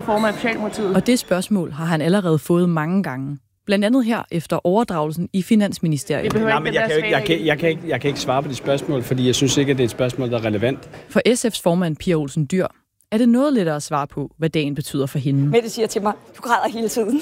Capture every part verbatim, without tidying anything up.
formand for Socialdemokratiet. Og det spørgsmål har han allerede fået mange gange. Blandt andet her efter overdragelsen i Finansministeriet. Nej, men jeg kan, ikke, jeg, kan, jeg, kan ikke, jeg kan ikke svare på de spørgsmål, fordi jeg synes ikke, at det er et spørgsmål, der er relevant. For S F's formand Pia Olsen Dyhr er det noget lettere at svare på, hvad dagen betyder for hende. Mette siger til mig, du græder hele tiden.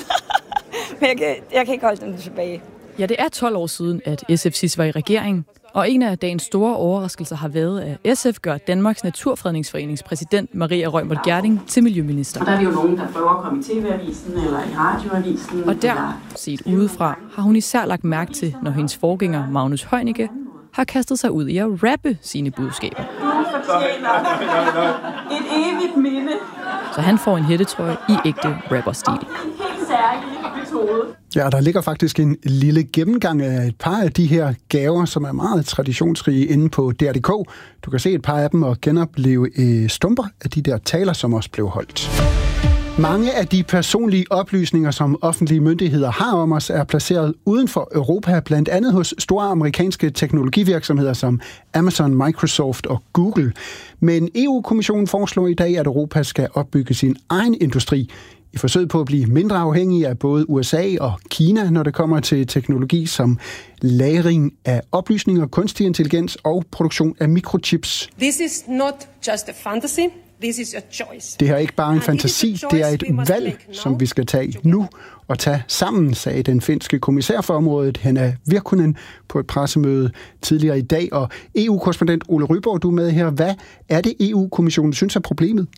Men jeg kan, jeg kan ikke holde den tilbage. Ja, det er tolv år siden, at S F sidst var i regering. Og en af dagens store overraskelser har været, at S F gør Danmarks Naturfredningsforenings præsident Maria Reumert Gjerding til miljøminister. Og der er jo nogen, der prøver at komme i T V-avisen eller i radioavisen. Og der, set udefra, har hun især lagt mærke til, når hendes forgænger Magnus Heunicke har kastet sig ud i at rappe sine budskaber. Du fortjener et evigt minde. Så han får en hættetrøje i ægte rapperstil. Helt særlig metode. Ja, der ligger faktisk en lille gennemgang af et par af de her gaver, som er meget traditionsrige inde på D R punktum D K. Du kan se et par af dem og genopleve øh, stumper af de der taler, som også blev holdt. Mange af de personlige oplysninger, som offentlige myndigheder har om os, er placeret uden for Europa, blandt andet hos store amerikanske teknologivirksomheder som Amazon, Microsoft og Google. Men E U-kommissionen foreslår i dag, at Europa skal opbygge sin egen industri i forsøget på at blive mindre afhængig af både U S A og Kina, når det kommer til teknologi som lagring af oplysninger, kunstig intelligens og produktion af mikrochips. This is not just a fantasy. This is a choice. Det her er ikke bare en fantasi, det er et valg, som vi skal tage nu og tage sammen, sagde den finske kommissær for området, Henna Virkkunen, på et pressemøde tidligere i dag. Og E U-korrespondent Ole Ryborg, du er med her. Hvad er det E U-kommissionen synes er problemet?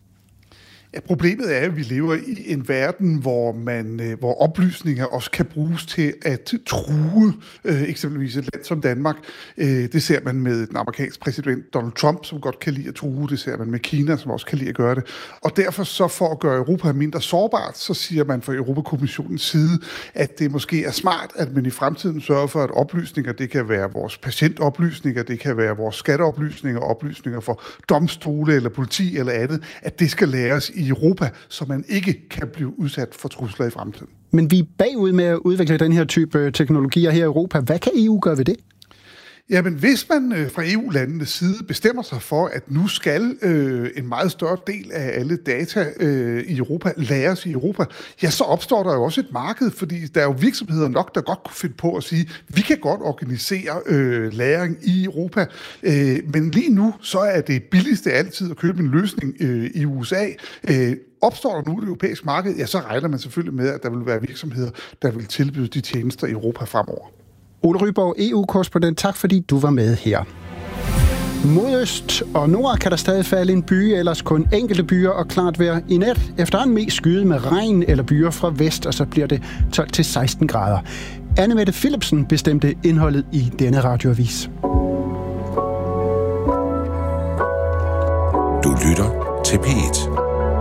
Ja, problemet er, at vi lever i en verden, hvor man, hvor oplysninger også kan bruges til at true øh, eksempelvis et land som Danmark. Øh, det ser man med den amerikanske præsident Donald Trump, som godt kan lide at true. Det ser man med Kina, som også kan lide at gøre det. Og derfor så for at gøre Europa mindre sårbart, så siger man fra Europakommissionens side, at det måske er smart, at man i fremtiden sørger for, at oplysninger, det kan være vores patientoplysninger, det kan være vores skatteoplysninger, oplysninger for domstole eller politi eller andet, at det skal læres i Europa, så man ikke kan blive udsat for trusler i fremtiden. Men vi er bagud med at udvikle den her type teknologier her i Europa. Hvad kan E U gøre ved det? Jamen, hvis man øh, fra E U-landenes side bestemmer sig for, at nu skal øh, en meget større del af alle data øh, i Europa læres i Europa, ja, så opstår der jo også et marked, fordi der er jo virksomheder nok, der godt kunne finde på at sige, vi kan godt organisere øh, læring i Europa, øh, men lige nu, så er det billigste altid at købe en løsning øh, i U S A. Øh, Opstår der nu et europæisk marked, ja, så regner man selvfølgelig med, at der vil være virksomheder, der vil tilbyde de tjenester i Europa fremover. Ole Ryborg, E U-korrespondent, tak fordi du var med her. Mod øst og nord kan der stadig falde en byge, ellers kun enkelte byer og klart vejr i nat. Efterhånden mest skyde med regn eller byer fra vest, og så bliver det tolv til seksten grader. Anne Mette Philipsen bestemte indholdet i denne radioavis. Du lytter til P et.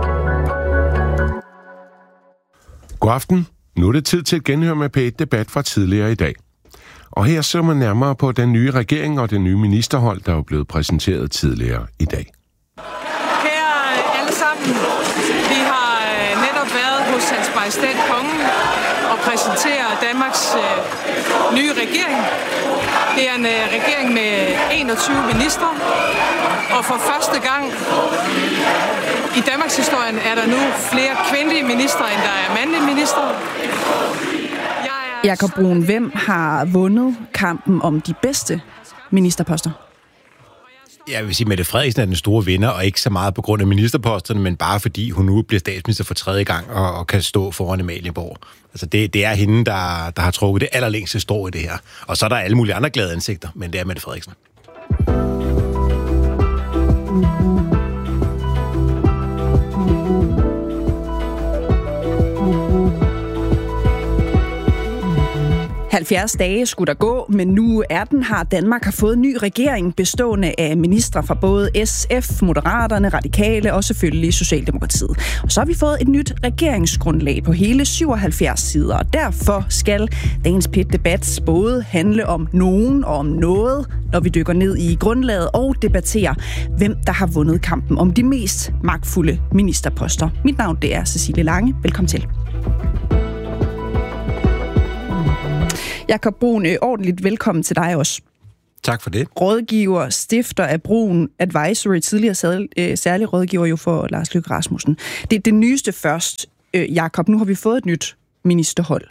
God aften. Nu er det tid til et genhør med P et-debat fra tidligere i dag. Og her ser man nærmere på den nye regering og det nye ministerhold, der er blevet præsenteret tidligere i dag. Kære alle sammen, vi har netop været hos Hans Majestæt Kongen og præsentere Danmarks øh, nye regering. Det er en øh, regering med enogtyve ministre, og for første gang i Danmarks historien er der nu flere kvindelige ministre, end der er mandlige ministre. Jakob Bruun, hvem har vundet kampen om de bedste ministerposter? Jeg vil sige, at Mette Frederiksen er den store vinder, og ikke så meget på grund af ministerposterne, men bare fordi hun nu bliver statsminister for tredje gang og, og kan stå foran Amalienborg. Altså det, det er hende, der, der har trukket det allerlængste strå i det her. Og så er der alle mulige andre glade ansigter, men det er Mette Frederiksen. halvfjerds dage skulle der gå, men nu er den her. Danmark har fået en ny regering bestående af ministre fra både S F, Moderaterne, Radikale og selvfølgelig Socialdemokratiet. Og så har vi fået et nyt regeringsgrundlag på hele syvoghalvfjerds sider, og derfor skal dagens P et-debat både handle om nogen og om noget, når vi dykker ned i grundlaget og debatterer, hvem der har vundet kampen om de mest magtfulde ministerposter. Mit navn det er Cecilie Lange. Velkommen til. Jakob Bruun, ordentligt velkommen til dig også. Tak for det. Rådgiver, stifter af Broen Advisory, tidligere særlig rådgiver jo for Lars Løkke Rasmussen. Det er det nyeste først, Jakob. Nu har vi fået et nyt ministerhold.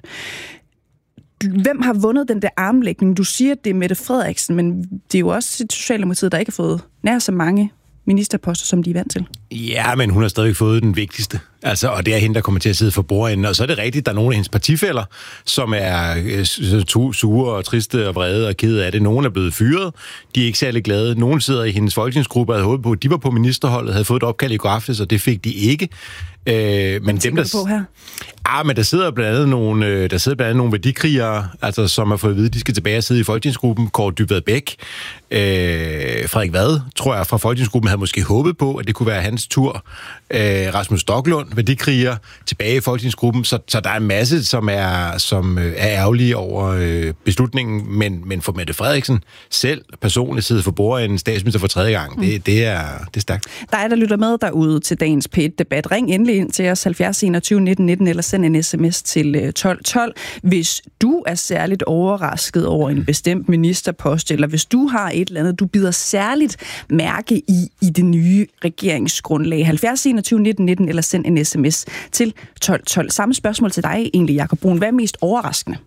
Hvem har vundet den der armlægning? Du siger, at det er Mette Frederiksen, men det er jo også et Socialdemokratiet, der ikke har fået nær så mange ministerposter, som de er vant til. Ja, men hun har stadig fået den vigtigste. Altså, og det er hende, der kommer til at sidde for bordenden. Og så er det rigtigt, der er nogle af hendes partifæller, som er øh, sure og triste og vrede og kede af det. Nogle er blevet fyret. De er ikke særlig glade. Nogle sidder i hendes folketingsgruppe og havde håbet på, at de var på ministerholdet, havde fået et opkald i går aftes, og det fik de ikke. Øh, men dem, der, på her? Ah, men der sidder blandt andet nogle, øh, der sidder blandt andet nogle værdikrigere, altså, som har fået at vide, at de skal tilbage og sidde i folketingsgruppen. Kåre Dybvad Bæk, øh, Frederik Vad, tror jeg, fra folketingsgruppen havde måske håbet på, at det kunne være hans tur. Øh, Rasmus Stoklund, værdikriger, tilbage i folketingsgruppen. Så, så der er en masse, som er, som er ærgerlige over øh, beslutningen, men, men for Mette Frederiksen selv personligt sidder for bordenden statsminister for tredje gang. Mm. Det, det, er, det er stærkt. Der er der lytter med derude til dagens P et-debat. Ring endelig ind til os halvfjerds enogtyve nitten nitten eller send en sms til tolv tolv, hvis du er særligt overrasket over en bestemt ministerpost, eller hvis du har et eller andet, du bider særligt mærke i i det nye regeringsgrundlag. halvfjerds enogtyve nitten nitten eller send en sms til tolv tolv. Samme spørgsmål til dig egentlig, Jakob Bruun. Hvad er mest overraskende?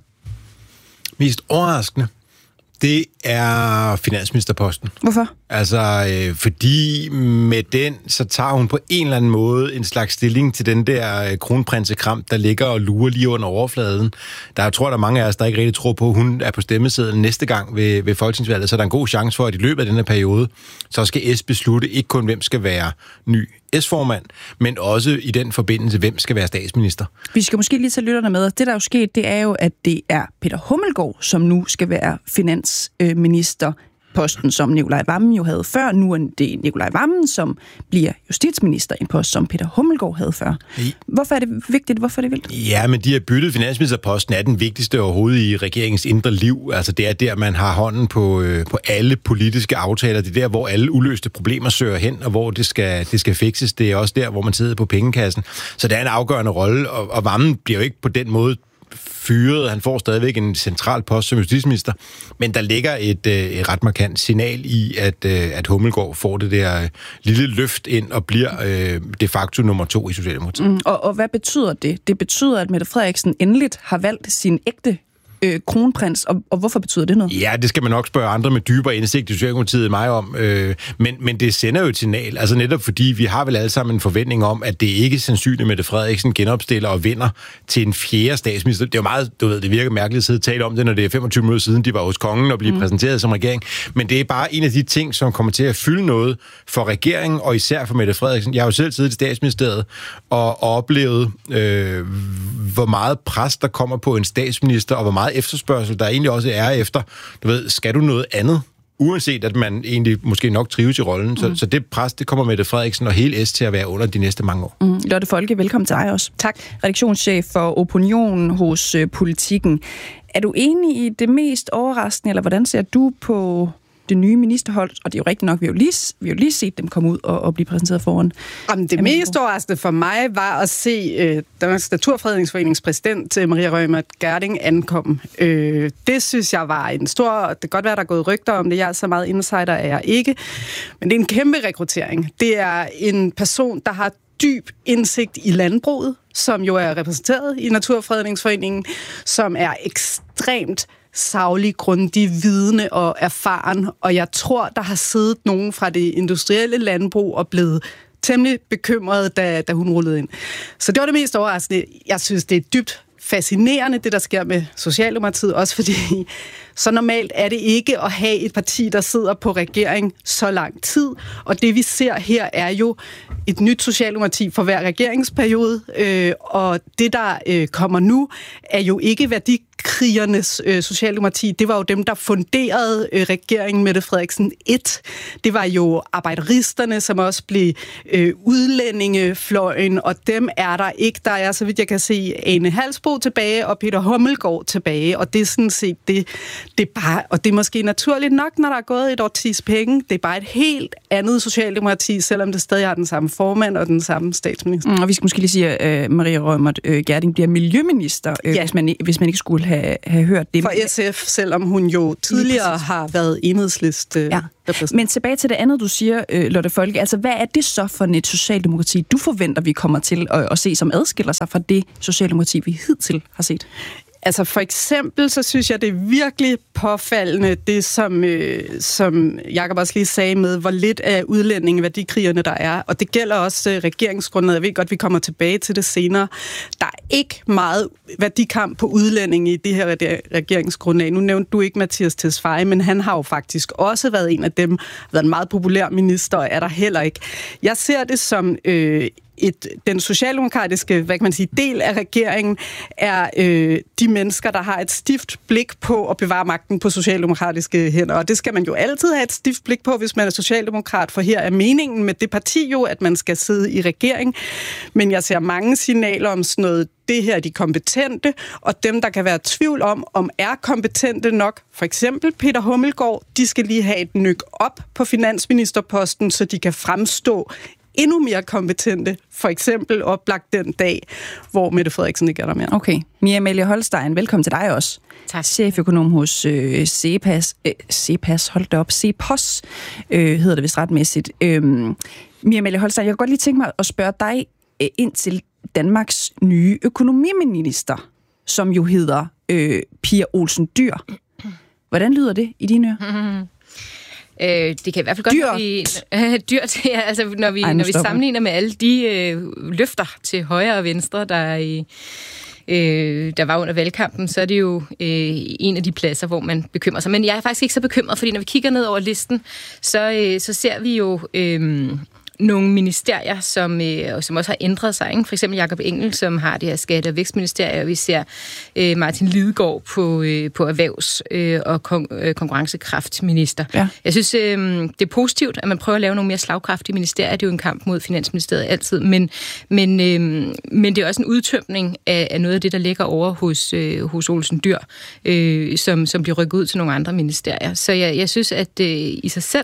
Mest overraskende? Det er finansministerposten. Hvorfor? Altså, øh, fordi med den, så tager hun på en eller anden måde en slags stilling til den der øh, kronprinsekram, der ligger og lurer lige under overfladen. Der jeg tror der er mange af os, der ikke rigtig tror på, at hun er på stemmesedlen næste gang ved, ved folketingsvalget, så der er en god chance for, at i løbet af den her periode, så skal S beslutte ikke kun, hvem skal være ny S-formand, men også i den forbindelse, hvem skal være statsminister. Vi skal måske lige tage lytterne med. Det, der er jo sket, det er jo, at det er Peter Hummelgaard, som nu skal være finansminister. Posten, som Nikolaj Wammen jo havde før. Nu er det Nikolaj Wammen, som bliver justitsminister, en post, som Peter Hummelgaard havde før. Hvorfor er det vigtigt? Hvorfor er det vildt? Ja, men de har byttet finansministerposten er den vigtigste overhovedet i regeringens indre liv. Altså det er der, man har hånden på, øh, på alle politiske aftaler. Det er der, hvor alle uløste problemer søger hen, og hvor det skal, det skal fikses. Det er også der, hvor man sidder på pengekassen. Så det er en afgørende rolle, og, og Wammen bliver jo ikke på den måde fyret. Han får stadigvæk en central post som justitsminister, men der ligger et, øh, et ret markant signal i, at, øh, at Hummelgaard får det der øh, lille løft ind og bliver øh, de facto nummer to i Socialdemokratiet. Mm, og, og hvad betyder det? Det betyder, at Mette Frederiksen endeligt har valgt sin ægte Øh, kronprins, og, og hvorfor betyder det noget? Ja, det skal man nok spørge andre med dybere indsigt i Socialdemokratiet mig om, øh, men, men det sender jo et signal, altså netop fordi vi har vel alle sammen en forventning om, at det ikke er sandsynligt, at Mette Frederiksen genopstiller og vinder til en fjerde statsminister. Det er jo meget, du ved, det virker mærkeligt at sidde og tale om det, når det er femogtyve minutter siden, de var hos kongen og blev mm. præsenteret som regering, men det er bare en af de ting, som kommer til at fylde noget for regeringen, og især for Mette Frederiksen. Jeg har jo selv siddet i statsministeriet og oplevet, øh, hvor meget pres der kommer på en statsminister, og hvor meget efterspørgsel, der egentlig også er efter, du ved, skal du noget andet? Uanset at man egentlig måske nok trives i rollen. Mm. Så, så det pres, det kommer Mette Frederiksen og hele S til at være under de næste mange år. Mm. Lotte Folke, velkommen til dig også. Tak. Redaktionschef for Opinion hos uh, Politikken. Er du enig i det mest overraskende, eller hvordan ser du på det nye ministerhold? Og det er jo rigtigt nok, vi har jo lige, vi har jo lige set dem komme ud og, og blive præsenteret foran. Jamen, det mest overraskende for mig var at se øh, Danmarks Naturfredningsforenings præsident Maria Reumert Gjerding ankomme. Øh, det synes jeg var en stor... Det kan godt være, der er gået rygter om det. Jeg er så meget insider, er jeg ikke. Men det er en kæmpe rekruttering. Det er en person, der har dyb indsigt i landbruget, som jo er repræsenteret i Naturfredningsforeningen, som er ekstremt saglig, grundig, vidende og erfaren, og jeg tror, der har siddet nogen fra det industrielle landbrug og blevet temmelig bekymret, da, da hun rullede ind. Så det var det mest overraskende. Jeg synes, det er dybt fascinerende, det der sker med Socialdemokratiet, også fordi så normalt er det ikke at have et parti, der sidder på regering så lang tid, og det vi ser her er jo et nyt Socialdemokrati for hver regeringsperiode, øh, og det der øh, kommer nu er jo ikke værdikrigernes øh, Socialdemokrati, det var jo dem, der funderede øh, regeringen Mette Frederiksen et. Det var jo arbejderisterne, som også blev øh, udlændingefløjen, og dem er der ikke. Der er, så vidt jeg kan se, Ane Halsbo tilbage og Peter Hummelgaard tilbage, og det er sådan set det, det er bare, og det er måske naturligt nok, når der er gået et årtis penge. Det er bare et helt andet Socialdemokrati, selvom det stadig har den samme formand og den samme statsminister. Mm, og vi skal måske lige sige, at uh, Maria Reumert uh, Gjerding bliver miljøminister, uh, ja. hvis, man, hvis man ikke skulle have, have hørt det. For S F, selvom hun jo tidligere har været enhedsliste. Ja. Men tilbage til det andet, du siger, Lotte Folke. Altså, hvad er det så for et socialdemokrati, du forventer, vi kommer til at, at se, som adskiller sig fra det socialdemokrati, vi hidtil har set? Altså for eksempel, så synes jeg, det er virkelig påfaldende, det som, øh, som Jacob også lige sagde med, hvor lidt af udlændinge værdikrigerne der er. Og det gælder også øh, regeringsgrundlaget. Jeg ved godt, vi kommer tilbage til det senere. Der er ikke meget værdikamp på udlændinge i det her regeringsgrundlag. Nu nævnte du ikke Mathias Tesfaye, men han har jo faktisk også været en af dem, været en meget populær minister, og er der heller ikke. Jeg ser det som... Øh, Et, den socialdemokratiske, hvad kan man sige, del af regeringen er øh, de mennesker, der har et stift blik på at bevare magten på socialdemokratiske hænder. Og det skal man jo altid have et stift blik på, hvis man er socialdemokrat, for her er meningen med det parti jo, at man skal sidde i regering. Men jeg ser mange signaler om sådan noget, det her er de kompetente, og dem, der kan være tvivl om, om er kompetente nok, for eksempel Peter Hummelgaard, de skal lige have et nyk op på finansministerposten, så de kan fremstå endnu mere kompetente, for eksempel oplagt den dag, hvor Mette Frederiksen ikke er der mere. Okay. Mia Amalie Holstein, velkommen til dig også. Tak. Cheføkonom hos øh, CEPAS, øh, CEPAS, hold da op, CEPOS, øh, hedder det vist retmæssigt. Øh, Mia Amalie Holstein, jeg kunne godt lige tænke mig at spørge dig øh, ind til Danmarks nye økonomiminister, som jo hedder øh, Pia Olsen Dyhr. Hvordan lyder det i dine ører? Øh, det kan i hvert fald godt dyrt. blive øh, dyrt, ja, altså når vi, Ej, når vi sammenligner med alle de øh, løfter til højre og venstre, der, øh, der var under valgkampen, så er det jo øh, en af de pladser, hvor man bekymrer sig. Men jeg er faktisk ikke så bekymret, fordi når vi kigger ned over listen, så, øh, så ser vi jo... Øh, nogle ministerier, som, øh, som også har ændret sig. Ikke? For eksempel Jacob Engel, som har det her skatte- og vækstministerier, og vi ser øh, Martin Lidegaard på, øh, på erhvervs- øh, og kon- øh, konkurrencekraftminister. Ja. Jeg synes, øh, det er positivt, at man prøver at lave nogle mere slagkraftige ministerier. Det er jo en kamp mod Finansministeriet altid, men, men, øh, men det er også en udtømning af, af noget af det, der ligger over hos, øh, hos Olsen Dyhr, øh, som, som bliver rykket ud til nogle andre ministerier. Så jeg, jeg synes, at øh, i sig selv...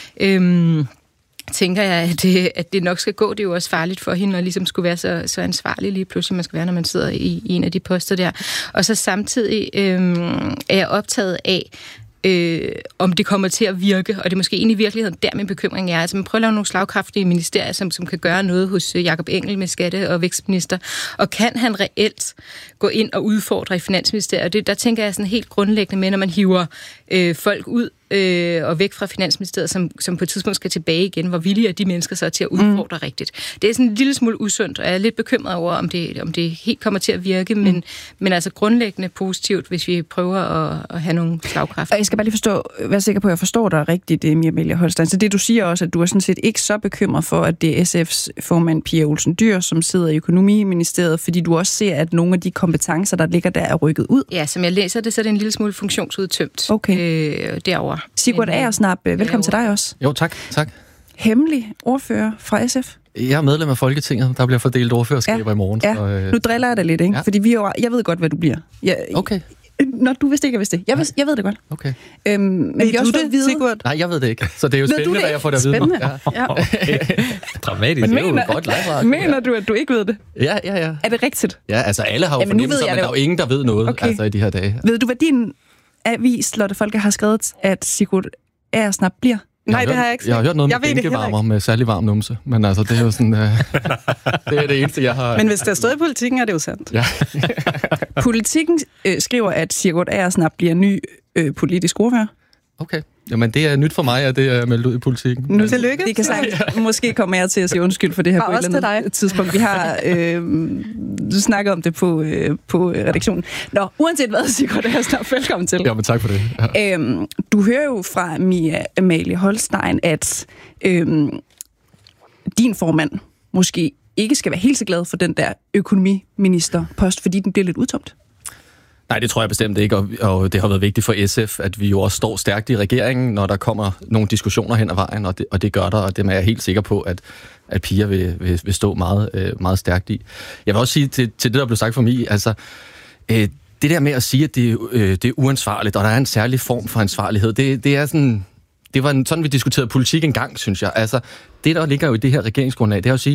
Øh, tænker jeg, at det, at det nok skal gå. Det er jo også farligt for hende, at ligesom skulle være så, så ansvarlig lige pludselig, man skal være, når man sidder i, i en af de poster der. Og så samtidig øh, er jeg optaget af, øh, om det kommer til at virke, og det er måske egentlig i virkeligheden der min bekymring er. Altså man prøver at lave nogle slagkraftige ministerier, som, som kan gøre noget hos Jacob Engel med skatte- og vækstminister, og kan han reelt gå ind og udfordre i Finansministeriet? Det, der tænker jeg sådan helt grundlæggende med, når man hiver øh, folk ud øh, og væk fra Finansministeriet, som, som på et tidspunkt skal tilbage igen, hvor villige er de mennesker så til at udfordre mm. rigtigt. Det er sådan en lille smule usundt, og jeg er lidt bekymret over, om det, om det helt kommer til at virke, mm. men, men altså grundlæggende positivt, hvis vi prøver at, at have nogle slagkræfter. Og jeg skal bare lige forstå, være sikker på, at jeg forstår dig rigtigt, Mia Amalie Holstein. Så det, du siger også, at du er sådan set ikke så bekymret for, at det er S F's formand Pia Olsen Dyhr, som sidder i Økonomiministeriet, fordi du også ser, at nogle af de kompetencer, der ligger der, er rykket ud. Ja, som jeg læser det, så er det en lille smule funktionsudtømt okay. øh, derovre. Sigurd Agersnap, velkommen til dig også. Jo, tak. tak. Hemmelig ordfører fra S F. Jeg er medlem af Folketinget, der bliver fordelt ordførerskaber ja. i morgen. Ja. Så, øh... Nu driller jeg dig lidt, ikke? Ja. Fordi vi jo, jeg ved godt, hvad du bliver. Jeg, okay. Når du vidste ikke, jeg vidste det. Jeg, vidste, jeg ved det godt. Okay. Øhm, men ved vi også det, vide... Sigurd? Nej, jeg ved det ikke. Så det er jo spændende, hvad jeg får det at vide. Spændende. Ja. Okay. Dramatisk. Men det er mener, jo godt live. Mener du, at du ikke ved det? Ja, ja, ja. Er det rigtigt? Ja, altså alle har jo ja, fornemmelser, men, men der er jo ingen, der ved noget okay. altså, i de her dage. Ved du, hvad din avis, Lotte Folke, har skrevet, at Sigurd Agersnap bliver? Nej, det har jeg ikke set. Jeg har hørt noget med bænkevarmer med særlig varm numse, men altså, det er jo sådan, uh, det er det eneste, jeg har... Men hvis der stod i Politikken, er det jo sandt. Ja. Politikken øh, skriver, at Sigurd Agersnap bliver ny øh, politisk ordfører. Okay. Jamen, det er nyt for mig, at det er meldt ud i Politikken. Nu tillykke. Det kan sagt, måske kommer jeg til at sige undskyld for det her og på et eller andet tidspunkt. Vi har øh, snakket om det på, øh, på redaktionen. Nå, uanset hvad, Sigurd Agersnap, velkommen til. Jamen, tak for det. Ja. Øhm, du hører jo fra Mia Amalie Holstein, at øh, din formand måske ikke skal være helt så glad for den der økonomiministerpost, fordi den bliver lidt udtomt. Nej, det tror jeg bestemt ikke, og, og det har været vigtigt for S F, at vi jo også står stærkt i regeringen, når der kommer nogle diskussioner hen ad vejen, og det, og det gør der, og det er jeg helt sikker på, at, at Pia vil, vil, vil stå meget, øh, meget stærkt i. Jeg vil også sige til, til det, der blev sagt for mig, altså, øh, det der med at sige, at det, øh, det er uansvarligt, og der er en særlig form for ansvarlighed, det, det er sådan... Det var sådan, vi diskuterede politik en gang, synes jeg. Altså, det, der ligger jo i det her regeringsgrundlag, det er at sige,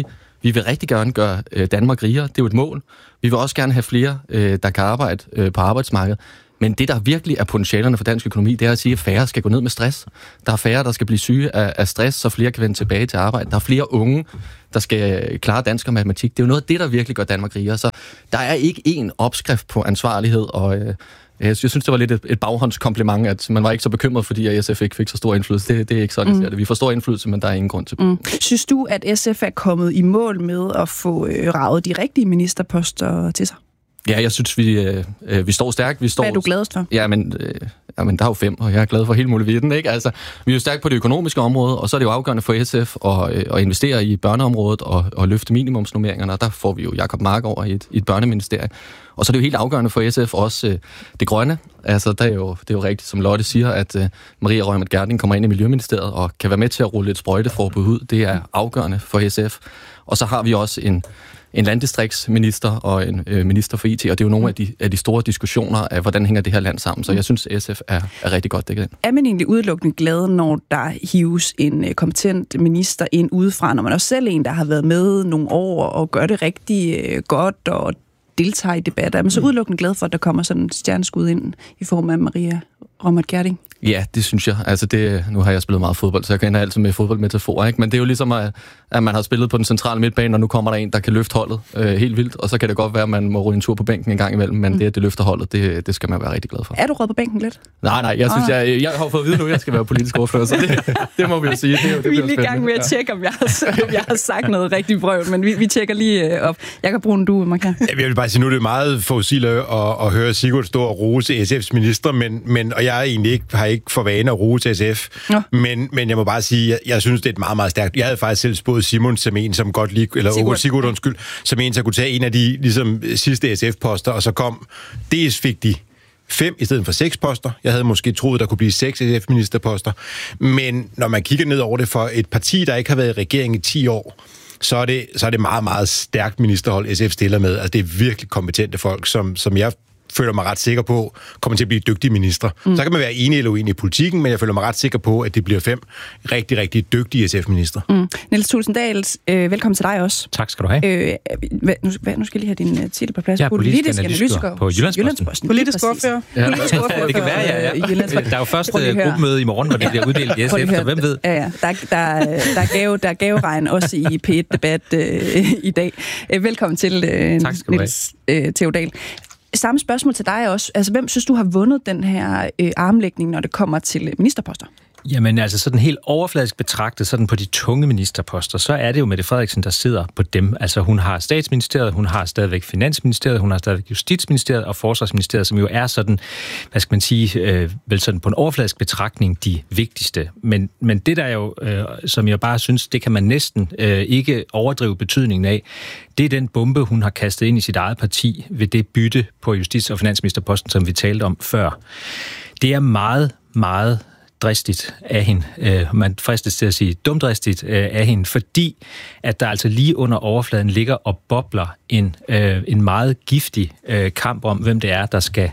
Vi vil rigtig gerne gøre øh, Danmark rigere. Det er jo et mål. Vi vil også gerne have flere, øh, der kan arbejde øh, på arbejdsmarkedet. Men det, der virkelig er potentialerne for dansk økonomi, det er at sige, at færre skal gå ned med stress. Der er færre, der skal blive syge af, af stress, så flere kan vende tilbage til arbejde. Der er flere unge, der skal klare dansk og matematik. Det er jo noget af det, der virkelig gør Danmark rigere. Så der er ikke én opskrift på ansvarlighed, og øh, jeg synes, det var lidt et, et baghåndskompliment, at man var ikke så bekymret, fordi at S F ikke fik så stor indflydelse. Det, det er ikke sådan, mm. jeg ser det. Vi får stor indflydelse, men der er ingen grund til. Mm. Synes du, at S F er kommet i mål med at få øh, raget de rigtige ministerposter til sig? Ja, jeg synes, vi, øh, vi står stærkt. Vi står, Hvad er du gladest for? Ja, men, øh, ja, men der er jo fem, og jeg er glad for hele muligheden, ikke? Altså, vi er jo stærkt på det økonomiske område, og så er det jo afgørende for S F at, øh, at investere i børneområdet og, og løfte minimumsnormeringerne, og der får vi jo Jacob Mark over i et, i et børneministerie. Og så er det jo helt afgørende for S F også øh, det grønne. Altså, der er jo, det er jo rigtigt, som Lotte siger, at øh, Maria Reumert Gjerding kommer ind i Miljøministeriet og kan være med til at rulle et sprøjteforbud ud. Det er afgørende for S F. Og så har vi også en en landdistriktsminister og en øh, minister for I T, og det er jo nogle af de, af de store diskussioner af, hvordan hænger det her land sammen. Så jeg synes, S F er, er rigtig godt dækket ind. Er man egentlig udelukkende glad, når der hives en kompetent minister ind udefra, når man også selv er en, der har været med nogle år og gør det rigtig øh, godt og deltager i debatter? Er man så udelukkende glad for, at der kommer sådan en stjerneskud ind i form af Maria Reumert Gjerding? Ja, det synes jeg. Altså det, nu har jeg spillet meget fodbold, så jeg kender altid med fodboldmetaforer, ikke? Men det er jo ligesom, at, at man har spillet på den centrale midtbane, og nu kommer der en, der kan løfte holdet øh, helt vildt, og så kan det godt være, at man må ryge en tur på bænken en gang imellem, men mm. det, at det løfter holdet, det, det skal man være rigtig glad for. Er du rød på bænken lidt? Nej, nej, jeg synes, jeg, jeg har fået at vide nu, at jeg skal være politisk ordfører, så det, det må vi jo sige. Det, det vi er lige i gang med at tjekke, om jeg har, om jeg har sagt noget rigtig brøvl, men vi, vi tjekker lige op. Jeg kan bruge en du, man kan. Jeg vil bare sige, nu er det meget forudsigeligt at, at høre Sigurd stå og rose S F's minister, men, men, og jeg er egentlig ikke, har ikke for vane at rose til S F, ja. men, men jeg må bare sige, jeg, jeg synes, det er et meget, meget stærkt. Jeg havde faktisk selv spået Simon som en, som godt lige, eller Sigurd, Sigurd undskyld, som en, der kunne tage en af de ligesom, sidste S F-poster, og så kom, dels fik de fem i stedet for seks poster. Jeg havde måske troet, der kunne blive seks S F-ministerposter, men når man kigger ned over det for et parti, der ikke har været i regering i ti år, så er det, så er det meget, meget stærkt ministerhold, S F stiller med. Altså, det er virkelig kompetente folk, som, som jeg føler mig ret sikker på, kommer til at blive dygtige ministre. Mm. Så kan man være enig eller uenig i politikken, men jeg føler mig ret sikker på, at det bliver fem rigtig, rigtig dygtige S F-ministre. Mm. Niels Tulsendal, øh, velkommen til dig også. Tak skal du have. Øh, hvad, nu, hvad, nu skal jeg lige have din uh, titel på plads. Jeg er politisk, politisk analytiker på Jyllandsposten. Jyllandsposten. Politisk ordfører. Ja. Det kan være, ja. ja. Der er jo først gruppemøde i morgen, hvor det bliver uddelt i S F, så hvem ved? Ja, ja. Der, der, der, er gave, der er gaveregn også i P et-debat øh, i dag. Velkommen til, øh, Niels øh, Theodal. Samme spørgsmål til dig også. Altså, hvem synes du har vundet den her øh, armlægning, når det kommer til ministerposter? Jamen altså sådan helt overfladisk betragtet, sådan på de tunge ministerposter, så er det jo Mette Frederiksen, der sidder på dem. Altså hun har Statsministeriet, hun har stadigvæk Finansministeriet, hun har stadigvæk Justitsministeriet og Forsvarsministeriet, som jo er sådan, hvad skal man sige, øh, vel sådan på en overfladisk betragtning de vigtigste. Men, men det der jo, øh, som jeg bare synes, det kan man næsten øh, ikke overdrive betydningen af, det er den bombe, hun har kastet ind i sit eget parti ved det bytte på Justits- og Finansministerposten, som vi talte om før. Det er meget, meget dristigt af hende. Man fristes til at sige dumdristigt af hende, fordi at der altså lige under overfladen ligger og bobler en, en meget giftig kamp om, hvem det er, der skal,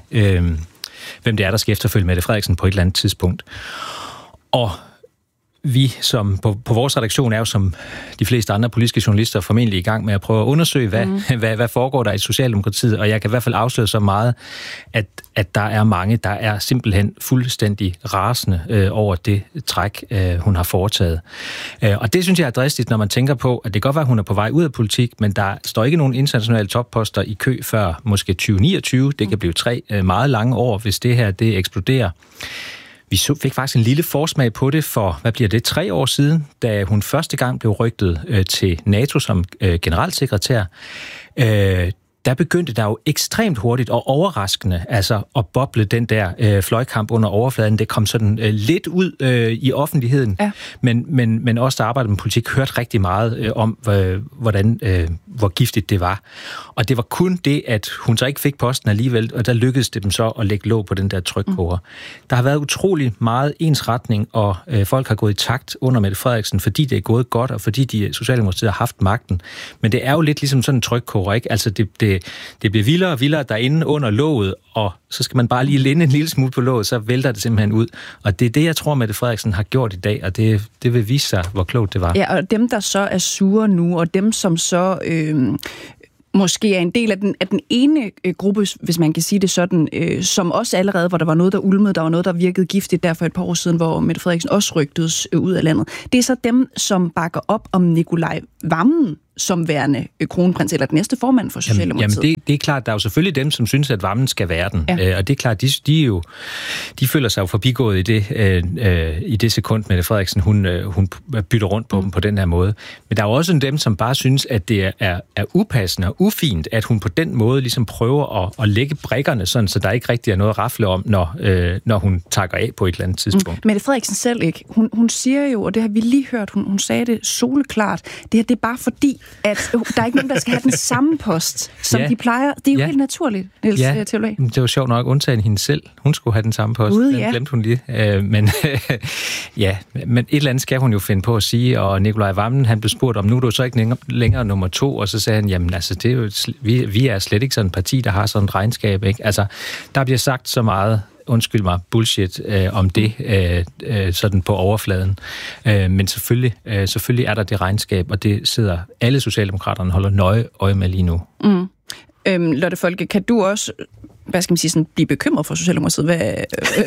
hvem det er, der skal efterfølge Mette Frederiksen på et eller andet tidspunkt. Og vi som på, på vores redaktion er jo som de fleste andre politiske journalister formentlig i gang med at prøve at undersøge, hvad, mm. hvad, hvad foregår der i Socialdemokratiet, og jeg kan i hvert fald afsløre så meget, at, at der er mange, der er simpelthen fuldstændig rasende øh, over det træk, øh, hun har foretaget. Øh, og det synes jeg er dristigt, når man tænker på, at det kan godt være, at hun er på vej ud af politik, men der står ikke nogen internationale topposter i kø før måske tyve niogtyve. Det kan blive tre øh, meget lange år, hvis det her det eksploderer. Vi fik faktisk en lille forsmag på det for, hvad bliver det, tre år siden, da hun første gang blev rygtet øh, til NATO som øh, generalsekretær. Øh, der begyndte der jo ekstremt hurtigt og overraskende altså at boble den der øh, fløjkamp under overfladen. Det kom sådan øh, lidt ud øh, i offentligheden, ja. men, men, men også der arbejdede med politik hørte rigtig meget øh, om, øh, hvordan, øh, hvor giftigt det var. Og det var kun det, at hun så ikke fik posten alligevel, og der lykkedes det dem så at lægge låg på den der trykkoger. Mm. Der har været utrolig meget ensretning, og øh, folk har gået i takt under Mette Frederiksen, fordi det er gået godt, og fordi de Socialdemokratiet har haft magten. Men det er jo lidt ligesom sådan en trykkoger, ikke? Altså det, det det, det bliver vildere og vildere derinde under låget, og så skal man bare lige linde en lille smule på låget, så vælter det simpelthen ud. Og det er det, jeg tror, Mette Frederiksen har gjort i dag, og det, det vil vise sig, hvor klogt det var. Ja, og dem, der så er sure nu, og dem, som så øh, måske er en del af den, af den ene øh, gruppe, hvis man kan sige det sådan, øh, som også allerede, hvor der var noget, der ulmede, der var noget, der virkede giftigt der for et par år siden, hvor Mette Frederiksen også rygtedes øh, ud af landet. Det er så dem, som bakker op om Nikolaj Wammen som værende kronprins, eller den næste formand for Socialdemokratiet. Jamen, jamen det, det er klart, der er jo selvfølgelig dem, som synes, at Wammen skal være den. Ja. Øh, og det er klart, de, de, er jo, de føler sig jo forbigået i det, øh, øh, i det sekund, Mette Frederiksen, hun, øh, hun bytter rundt på mm. dem på den her måde. Men der er jo også dem, som bare synes, at det er, er, er upassende og ufint, at hun på den måde ligesom prøver at, at lægge brikkerne, sådan, så der ikke rigtig er noget at rafle om, når, øh, når hun takker af på et eller andet tidspunkt. Mm. Mette Frederiksen selv ikke. Hun, hun siger jo, og det har vi lige hørt, hun, hun sagde det soleklart, det her, det er bare fordi, at der er ikke nogen, der skal have den samme post, som ja. de plejer. Det er jo ja. helt naturligt, Niels ja. Theolog. Det var sjovt nok, undtagen hende selv. Hun skulle have den samme post. Ude, den ja. glemte hun lige. Øh, men ja, men et eller andet skal hun jo finde på at sige, og Nikolaj Wammen, han blev spurgt om, nu er du så ikke længere, længere nummer to, og så sagde han, jamen altså, det er jo, vi, vi er slet ikke sådan et parti, der har sådan et regnskab, ikke? Altså, der bliver sagt så meget, undskyld mig, bullshit øh, om det, øh, øh, sådan på overfladen. Øh, men selvfølgelig, øh, selvfølgelig er der det regnskab, og det sidder alle socialdemokraterne holder nøje øje med lige nu. Mm. Øhm, Lotte Folke, kan du også, hvad skal man sige, sådan, blive bekymret for Socialdemokratiet? Hvad, øh,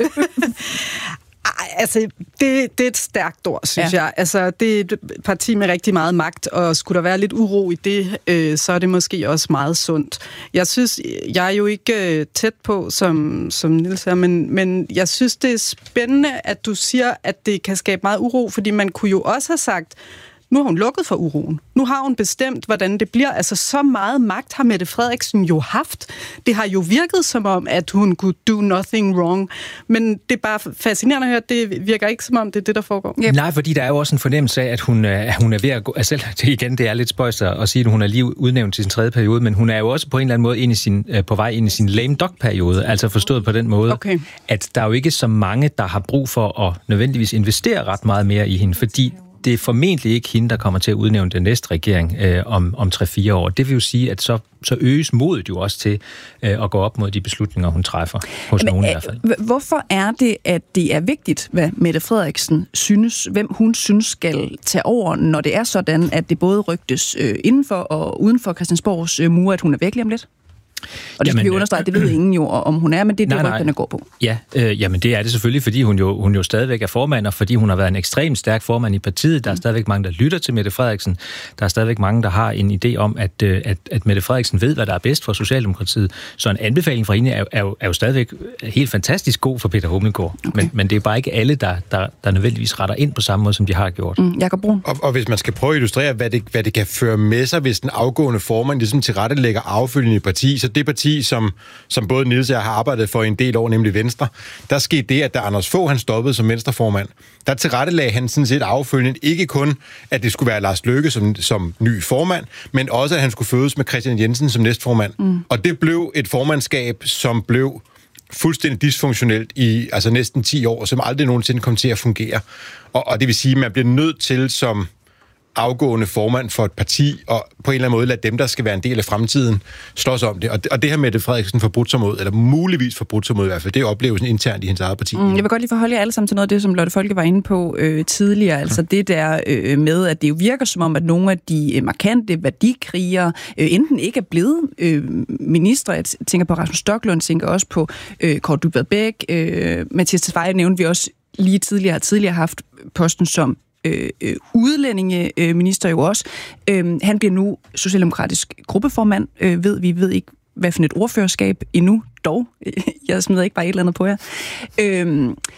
Ej, altså, det, det er et stærkt ord, synes ja. jeg. Altså, det er et parti med rigtig meget magt, og skulle der være lidt uro i det, øh, så er det måske også meget sundt. Jeg synes, jeg er jo ikke øh, tæt på, som, som Niels er, men, men jeg synes, det er spændende, at du siger, at det kan skabe meget uro, fordi man kunne jo også have sagt, nu har hun lukket for uroen. Nu har hun bestemt, hvordan det bliver. Altså, så meget magt har Mette Frederiksen jo haft. Det har jo virket som om, at hun kunne do nothing wrong. Men det er bare fascinerende at høre, at det virker ikke som om, det er det, der foregår. Yep. Nej, fordi der er jo også en fornemmelse af, at hun, at hun er ved at gå... Altså, det igen, det er lidt spøjst at sige, at hun er lige udnævnt til sin tredje periode, men hun er jo også på en eller anden måde ind i sin, på vej ind i sin lame dog-periode. Altså forstået på den måde, okay. at der er jo ikke så mange, der har brug for at nødvendigvis investere ret meget mere i hende, fordi det er formentlig ikke hende, der kommer til at udnævne den næste regering øh, om, om tre fire år. Det vil jo sige, at så, så øges modet jo også til øh, at gå op mod de beslutninger, hun træffer, hos Men, nogen i hvert fald. Hvorfor er det, at det er vigtigt, hvad Mette Frederiksen synes, hvem hun synes skal tage over, når det er sådan, at det både rygtes øh, indenfor og uden for Christiansborgs øh, mure, at hun er væk lige om lidt? Og det skal jamen, vi understrege, det ved ingen jo, om hun er, men det er det, rygterne går på. Ja, øh, jamen det er det selvfølgelig, fordi hun jo, hun jo stadigvæk er formand, og fordi hun har været en ekstremt stærk formand i partiet. Der er stadigvæk mange, der lytter til Mette Frederiksen. Der er stadigvæk mange, der har en idé om, at, at, at Mette Frederiksen ved, hvad der er bedst for Socialdemokratiet. Så en anbefaling fra hende er, er, jo, er jo stadigvæk helt fantastisk god for Peter Hummelgaard. Okay. Men, men det er bare ikke alle, der, der, der nødvendigvis retter ind på samme måde, som de har gjort. Mm, Jakob Brun. Og, og hvis man skal prøve at illustrere, hvad det, hvad det kan føre med sig, hvis den afgående formand ligesom tilrettelægger affølgende parti, så det parti, som som både Niels og jeg har arbejdet for i en del år, nemlig Venstre, der skete det, at da Anders Fogh han stoppede som venstreformand, der tilrettelagde han sådan set affølgende ikke kun, at det skulle være Lars Løkke som, som ny formand, men også, at han skulle fødes med Christian Jensen som næstformand. Mm. Og det blev et formandskab, som blev fuldstændig dysfunktionelt i altså næsten ti år, som aldrig nogensinde kom til at fungere. Og, og det vil sige, at man bliver nødt til som afgående formand for et parti, og på en eller anden måde lade dem, der skal være en del af fremtiden, slås om det. Og det, og det her Mette Frederiksen forbrudt sig mod, eller muligvis forbrudt sig mod i hvert fald, det er oplevelsen internt i hendes eget parti. Mm, jeg vil godt lige forholde jer alle sammen til noget af det, som Lotte Folke var inde på øh, tidligere. Altså ja. det der øh, med, at det jo virker som om, at nogle af de øh, markante værdikrigere øh, enten ikke er blevet øh, ministre. Jeg tænker på Rasmus Stoklund, tænker også på øh, Kåre Dybvad Bæk. Øh, Mathias Tesfaye nævnte vi også lige tidligere, har tidligere haft posten som Øh, øh, udlændingeminister jo også. Øh, han bliver nu socialdemokratisk gruppeformand, øh, ved vi ved ikke, hvad for et ordførerskab endnu, dog. Jeg smider ikke bare et eller andet på jer. Øh,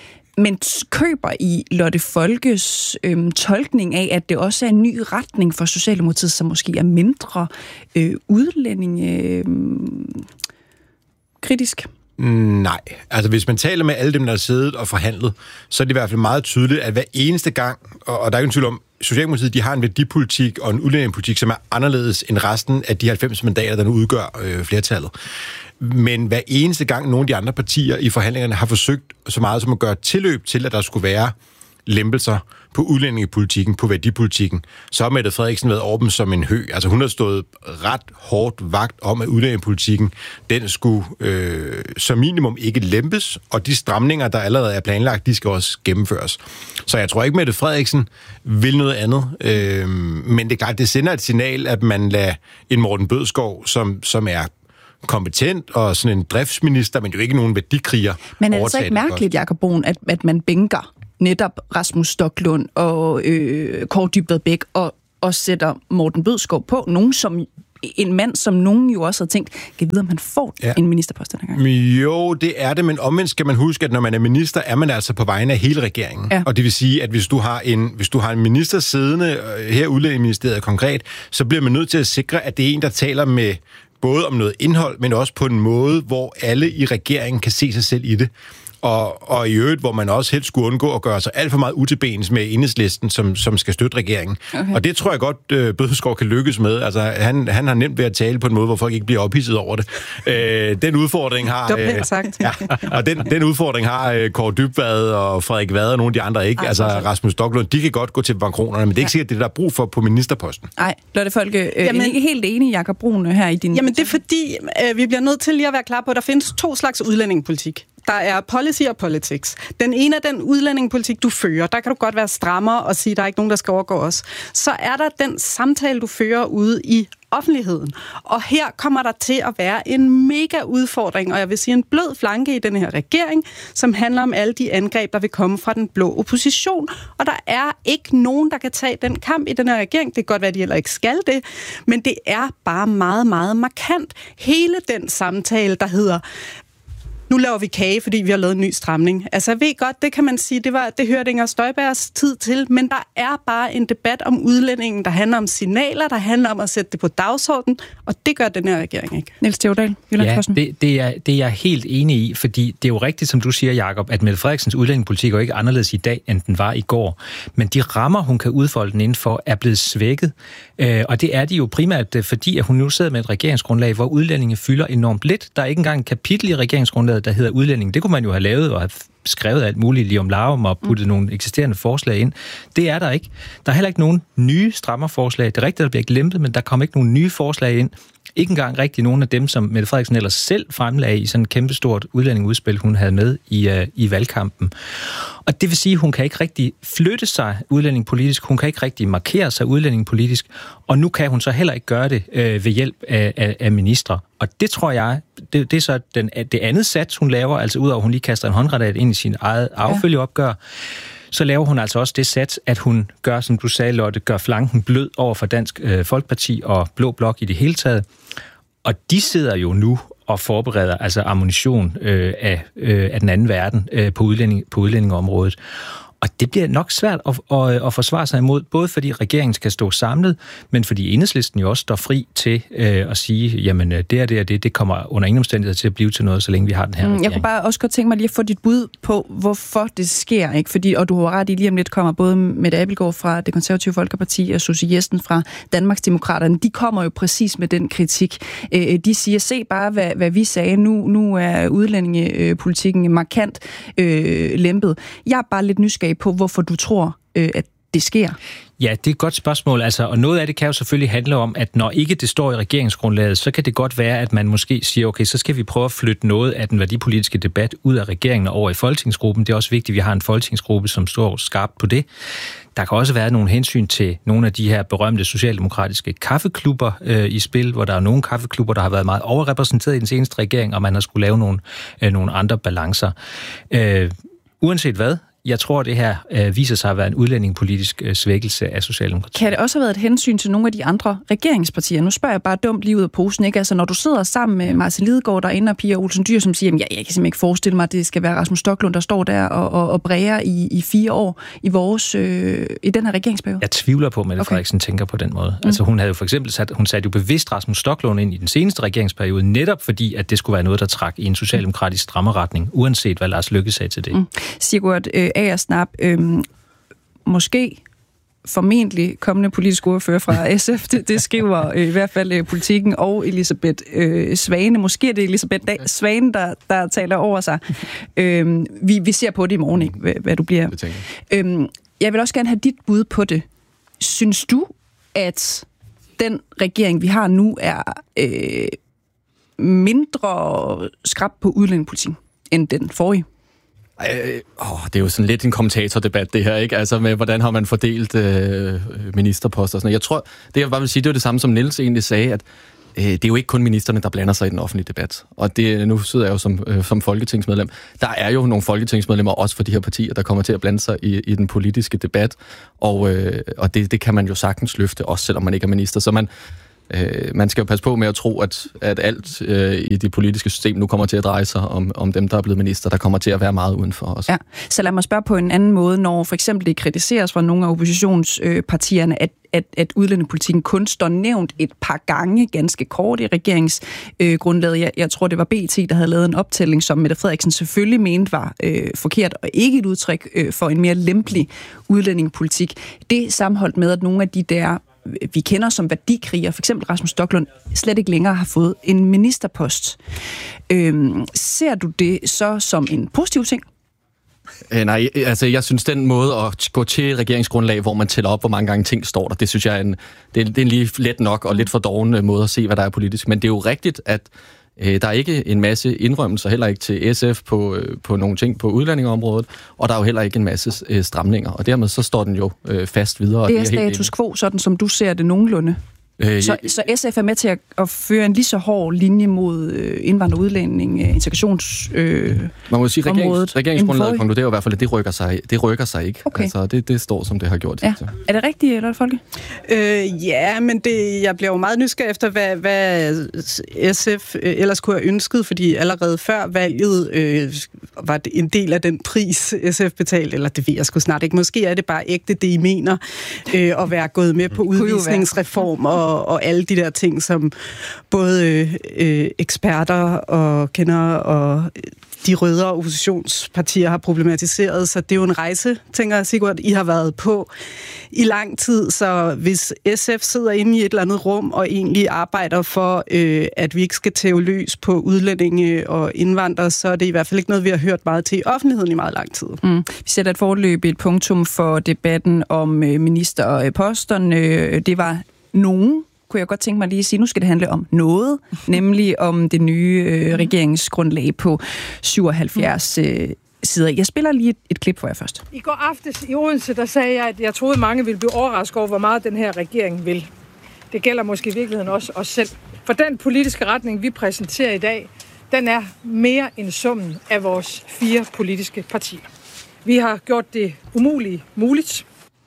men køber I Lotte Folkes øh, tolkning af, at det også er en ny retning for Socialdemokratiet, som måske er mindre øh, udlændinge øh, kritisk? Nej. Altså, hvis man taler med alle dem, der har siddet og forhandlet, så er det i hvert fald meget tydeligt, at hver eneste gang, og, og der er ikke en tvivl om, Socialdemokratiet, de har en værdipolitik og en udlændingepolitik, som er anderledes end resten af de halvfems mandater, der nu udgør øh, flertallet. Men hver eneste gang, nogle af de andre partier i forhandlingerne har forsøgt så meget som at gøre tilløb til, at der skulle være lempelser på udlændingepolitikken, på værdipolitikken, så har Mette Frederiksen været åben som en hø. Altså hun har stået ret hårdt vagt om, at udlændingepolitikken, den skulle øh, som minimum ikke lempes, og de stramninger, der allerede er planlagt, de skal også gennemføres. Så jeg tror ikke, Mette Frederiksen vil noget andet. Øh, men det er klart, det sender et signal, at man lader en Morten Bødskov, som, som er kompetent og sådan en driftsminister, men jo ikke nogen værdikriger. Men er det så ikke mærkeligt, Jakob Brun, at, at man bænker netop Rasmus Stoklund og øh, Kaare Dybvad Bek og, og sætter Morten Bødskov på, nogen som en mand, som nogen jo også har tænkt, kan vide, om han får ja. en ministerpost den her gang? Jo, det er det, men omvendt skal man huske, at når man er minister, er man altså på vegne af hele regeringen. Ja. Og det vil sige, at hvis du har en, hvis du har en minister siddende, her Udlændingeministeriet konkret, så bliver man nødt til at sikre, at det er en, der taler med både om noget indhold, men også på en måde, hvor alle i regeringen kan se sig selv i det. Og, og i øvrigt, hvor man også helst skulle undgå at gøre sig alt for meget utilbens med Enhedslisten, som, som skal støtte regeringen. Okay. Og det tror jeg godt, øh, Bødskov kan lykkes med. Altså, han, han har nemt ved at tale på en måde, hvor folk ikke bliver ophidset over det. Øh, den udfordring har... Øh, sagt. ja, og den, den udfordring har øh, Kaare Dybvad og Frederik Vad og nogle af de andre ikke. Ej, altså, Rasmus Stoklund, de kan godt gå til bankronerne, men det er ikke sikkert, det der er brug for på ministerposten. Nej, Lotte Folke, øh, jamen, ikke helt enig, Jakob Brun, her i din... Jamen, det er fordi, øh, vi bliver nødt til lige at være klar på, at der findes to slags udlændingepolitik. Der er policy og politics. Den ene er den udlændingepolitik, du fører. Der kan du godt være strammer og sige, at der er ikke nogen, der skal overgå os. Så er der den samtale, du fører ude i offentligheden. Og her kommer der til at være en mega udfordring, og jeg vil sige en blød flanke i den her regering, som handler om alle de angreb, der vil komme fra den blå opposition. Og der er ikke nogen, der kan tage den kamp i den her regering. Det kan godt være, at de heller ikke skal det, men det er bare meget, meget markant. Hele den samtale, der hedder... Nu laver vi kage, fordi vi har lavet en ny stramning. Altså, jeg ved godt, det kan man sige, det, var, det hørte Inger Støjbergs tid til, men der er bare en debat om udlændingen, der handler om signaler, der handler om at sætte det på dagsordenen, og det gør den her regering ikke. Niels Theodal, ja, det, det, er, det er jeg helt enig i, fordi det er jo rigtigt, som du siger, Jakob, at Mette Frederiksens udlændingepolitik er ikke anderledes i dag, end den var i går. Men de rammer, hun kan udfolde den indenfor, er blevet svækket. Øh, og det er de jo primært, fordi at hun nu sidder med et regeringsgrundlag, hvor udlændinge fylder enormt lidt. Der er ikke engang et kapitel i regeringsgrundlaget, der hedder udlænding. Det kunne man jo have lavet og have skrevet alt muligt lige om larm og puttet mm. nogle eksisterende forslag ind. Det er der ikke. Der er heller ikke nogen nye strammerforslag. Det er rigtigt, der bliver ikke lempet, men der kommer ikke nogen nye forslag ind. Ikke engang rigtig nogen af dem, som Mette Frederiksen ellers selv fremlagde i sådan et kæmpestort udlændingeudspil, hun havde med i, uh, i valgkampen. Og det vil sige, at hun kan ikke rigtig flytte sig udlændingepolitisk, hun kan ikke rigtig markere sig udlændingepolitisk, og nu kan hun så heller ikke gøre det øh, ved hjælp af, af, af ministre. Og det tror jeg, det, det er så den, det andet sats, hun laver, altså udover at hun lige kaster en håndgranat ind i sin eget affølgeopgør, så laver hun altså også det sats, at hun gør, som du sagde, Lotte, gør flanken blød over for Dansk øh, Folkeparti og Blå Blok i det hele taget. Og de sidder jo nu og forbereder altså ammunition øh, af, øh, af den anden verden øh, på, udlænding, på udlændingeområdet. Og det bliver nok svært at, at, at forsvare sig imod, både fordi regeringen skal stå samlet, men fordi Enhedslisten jo også står fri til øh, at sige, jamen det og det og det, det kommer under ingen omstændigheder til at blive til noget, så længe vi har den her regering. Jeg kunne bare også godt tænke mig lige at få dit bud på, hvorfor det sker, ikke? Fordi, og du har ret i, lige om lidt kommer både Mette Abildgaard fra Det Konservative Folkeparti og Susie Jessen fra Danmarksdemokraterne. De kommer jo præcis med den kritik. De siger, se bare, hvad, hvad vi sagde. Nu, nu er udlændingepolitikken markant øh, lempet. Jeg er bare lidt nysgerrig på, hvorfor du tror, øh, at det sker. Ja, det er et godt spørgsmål, altså, og noget af det kan jo selvfølgelig handle om, at når ikke det står i regeringsgrundlaget, så kan det godt være, at man måske siger, okay, så skal vi prøve at flytte noget af den værdipolitiske debat ud af regeringen og over i folketingsgruppen. Det er også vigtigt, at vi har en folketingsgruppe, som står skarpt på det. Der kan også være nogle hensyn til nogle af de her berømte socialdemokratiske kaffeklubber øh, i spil, hvor der er nogle kaffeklubber, der har været meget overrepræsenteret i den seneste regering, og man har skulle lave nogle, øh, nogle andre balancer. Øh, uanset hvad, jeg tror, det her øh, viser sig at være en udlændingepolitisk øh, svækkelse af Socialdemokratiet. Kan det også have været et hensyn til nogle af de andre regeringspartier? Nu spørger jeg bare dumt lige ud af posen, ikke? Altså, når du sidder sammen med Martin Lidegaard derinde og Pia Olsen Dyhr, som siger, at jeg, jeg kan simpelthen ikke forestille mig, at det skal være Rasmus Stoklund, der står der og, og, og bræger i, i fire år i, vores, øh, i den her regeringsperiode. Jeg tvivler på, at Mette okay. Frederiksen tænker på den måde. Mm. Altså, hun havde jo for eksempel sat, hun satte jo bevidst Rasmus Stoklund ind i den seneste regeringsperiode, netop fordi, at det skulle være noget, der trak i en socialdemokratisk strammerretning, uanset hvad Lars Løkke sagde til det. Mm. Sigurd øh, Agersnap, øh, måske formentlig kommende politisk ordfører fra S F. Det, det skriver øh, i hvert fald øh, Politikken og Elisabeth øh, Svane. Måske er det Elisabeth da- Svane, der, der taler over sig. øh, vi, vi ser på det i morgen, ikke, hvad, hvad du bliver. Øh, jeg vil også gerne have dit bud på det. Synes du, at den regering, vi har nu, er øh, mindre skrap på udlændingepolitik end den forrige? Øh, åh, det er jo sådan lidt en kommentatordebat, det her, ikke? Altså med, hvordan har man fordelt øh, ministerposter og sådan noget. Jeg tror, det jeg bare vil sige, det er det samme, som Niels egentlig sagde, at øh, det er jo ikke kun ministerne, der blander sig i den offentlige debat. Og det, nu sidder jeg jo som, øh, som folketingsmedlem. Der er jo nogle folketingsmedlemmer, også for de her partier, der kommer til at blande sig i, i den politiske debat. Og, øh, og det, det kan man jo sagtens løfte, også selvom man ikke er minister. Så man... Øh, man skal jo passe på med at tro, at, at alt øh, i det politiske system nu kommer til at dreje sig om, om dem, der er blevet minister. Der kommer til at være meget udenfor os. Ja. Så lad mig spørge på en anden måde, når for eksempel det kritiseres fra nogle af oppositionspartierne, at, at, at udlændingepolitikken kun står nævnt et par gange ganske kort i regeringsgrundlaget. Øh, jeg, jeg tror, det var B T, der havde lavet en optælling, som Mette Frederiksen selvfølgelig mente var øh, forkert, og ikke et udtryk øh, for en mere lempelig udlændingepolitik. Det sammenholdt med, at nogle af de der vi kender som værdikriger, for eksempel Rasmus Stoklund, slet ikke længere har fået en ministerpost. Øhm, ser du det så som en positiv ting? Øh, nej, altså jeg synes, den måde at gå til et regeringsgrundlag, hvor man tæller op, hvor mange gange ting står der, det synes jeg er en, det er, det er en lige let nok og lidt for doven måde at se, hvad der er politisk. Men det er jo rigtigt, at øh, der er ikke en masse indrømmelser, heller ikke til S F på, øh, på nogle ting på udlændingeområdet, og der er jo heller ikke en masse øh, stramninger, og dermed så står den jo øh, fast videre. Det er, det er status quo, sådan som du ser det nogenlunde. Øh, så, så S F er med til at, at føre en lige så hård linje mod øh, indvandrer, udlænding, øh, integrations øh, Man må sige, at regerings, regeringsgrundlaget konkluderer i hvert fald, at det rykker sig, det rykker sig ikke. Okay. Altså, det, det står, som det har gjort. Ja. Er det rigtigt, eller Folke? Øh, ja, men det, jeg bliver jo meget nysgerrig efter, hvad, hvad S F øh, ellers kunne have ønsket, fordi allerede før valget øh, var det en del af den pris, S F betalte, eller det ved jeg sgu snart ikke. Måske er det bare ægte, det I mener, øh, at være gået med på udvisningsreform og Og, og alle de der ting, som både øh, eksperter og kender og de røde oppositionspartier har problematiseret. Så det er jo en rejse, tænker Sigurd, I har været på i lang tid. Så hvis S F sidder inde i et eller andet rum og egentlig arbejder for, øh, at vi ikke skal tæve løs på udlændinge og indvandrere, så er det i hvert fald ikke noget, vi har hørt meget til i offentligheden i meget lang tid. Mm. Vi sætter et forløb, et punktum for debatten om øh, ministerposterne. Det var nogen, kunne jeg godt tænke mig lige at sige, nu skal det handle om noget, nemlig om det nye øh, regeringsgrundlag på syvoghalvfjerds øh, sider. Jeg spiller lige et, et klip for jer først. I går aftes i Odense, der sagde jeg, at jeg troede, mange ville blive overrasket over, hvor meget den her regering vil. Det gælder måske i virkeligheden også os selv. For den politiske retning, vi præsenterer i dag, den er mere end summen af vores fire politiske partier. Vi har gjort det umulige muligt.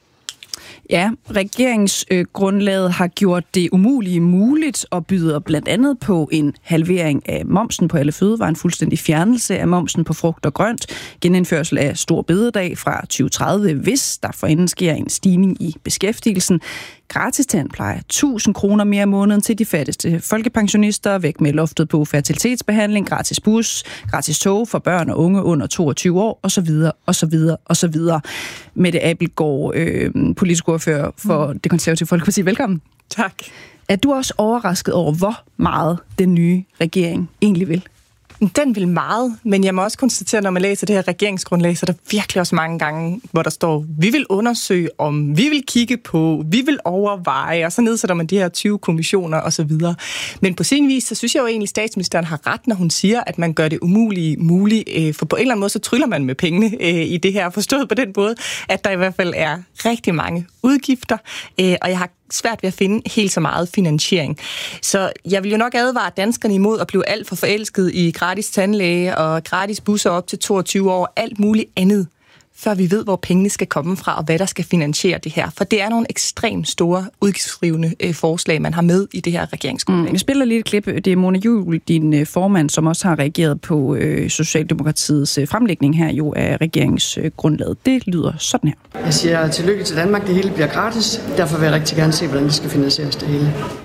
Ja, regeringsgrundlaget har gjort det umulige muligt og byder blandt andet på en halvering af momsen på alle fødevarer, en fuldstændig fjernelse af momsen på frugt og grønt, genindførsel af stor bededag fra tyve tredive, hvis der forinden sker en stigning i beskæftigelsen, gratis tandpleje, tusind kroner mere om måneden til de fattigste folkepensionister, væk med loftet på fertilitetsbehandling, gratis bus, gratis tog for børn og unge under toogtyve år, osv., osv., osv. Mette Abildgaard, øh, politisk ordfører for Det Konservative Folkeparti. Velkommen. Tak. Er du også overrasket over, hvor meget den nye regering egentlig vil? Den vil meget, men jeg må også konstatere, når man læser det her regeringsgrundlag, så er der virkelig også mange gange, hvor der står, vi vil undersøge om, vi vil kigge på, vi vil overveje, og så nedsætter man de her tyve kommissioner osv. Men på sin vis, så synes jeg jo egentlig, at statsministeren har ret, når hun siger, at man gør det umulige muligt, for på en eller anden måde, så tryller man med pengene i det her, forstået på den måde, at der i hvert fald er rigtig mange udgifter, og jeg har svært ved at finde helt så meget finansiering. Så jeg vil jo nok advare danskerne imod at blive alt for forelsket i gratis tandlæge og gratis busser op til toogtyve år og alt muligt andet, før vi ved, hvor pengene skal komme fra og hvad der skal finansiere det her. For det er nogle ekstremt store udgiftsdrivende øh, forslag, man har med i det her regeringsgrundlag. Mm, vi spiller lige et klip. Det er Mona Juul, din øh, formand, som også har reageret på øh, Socialdemokratiets øh, fremlægning her jo af regeringsgrundlaget. Det lyder sådan her. Jeg siger tillykke til Danmark. Det hele bliver gratis. Derfor vil jeg rigtig gerne se, hvordan det skal finansieres det hele.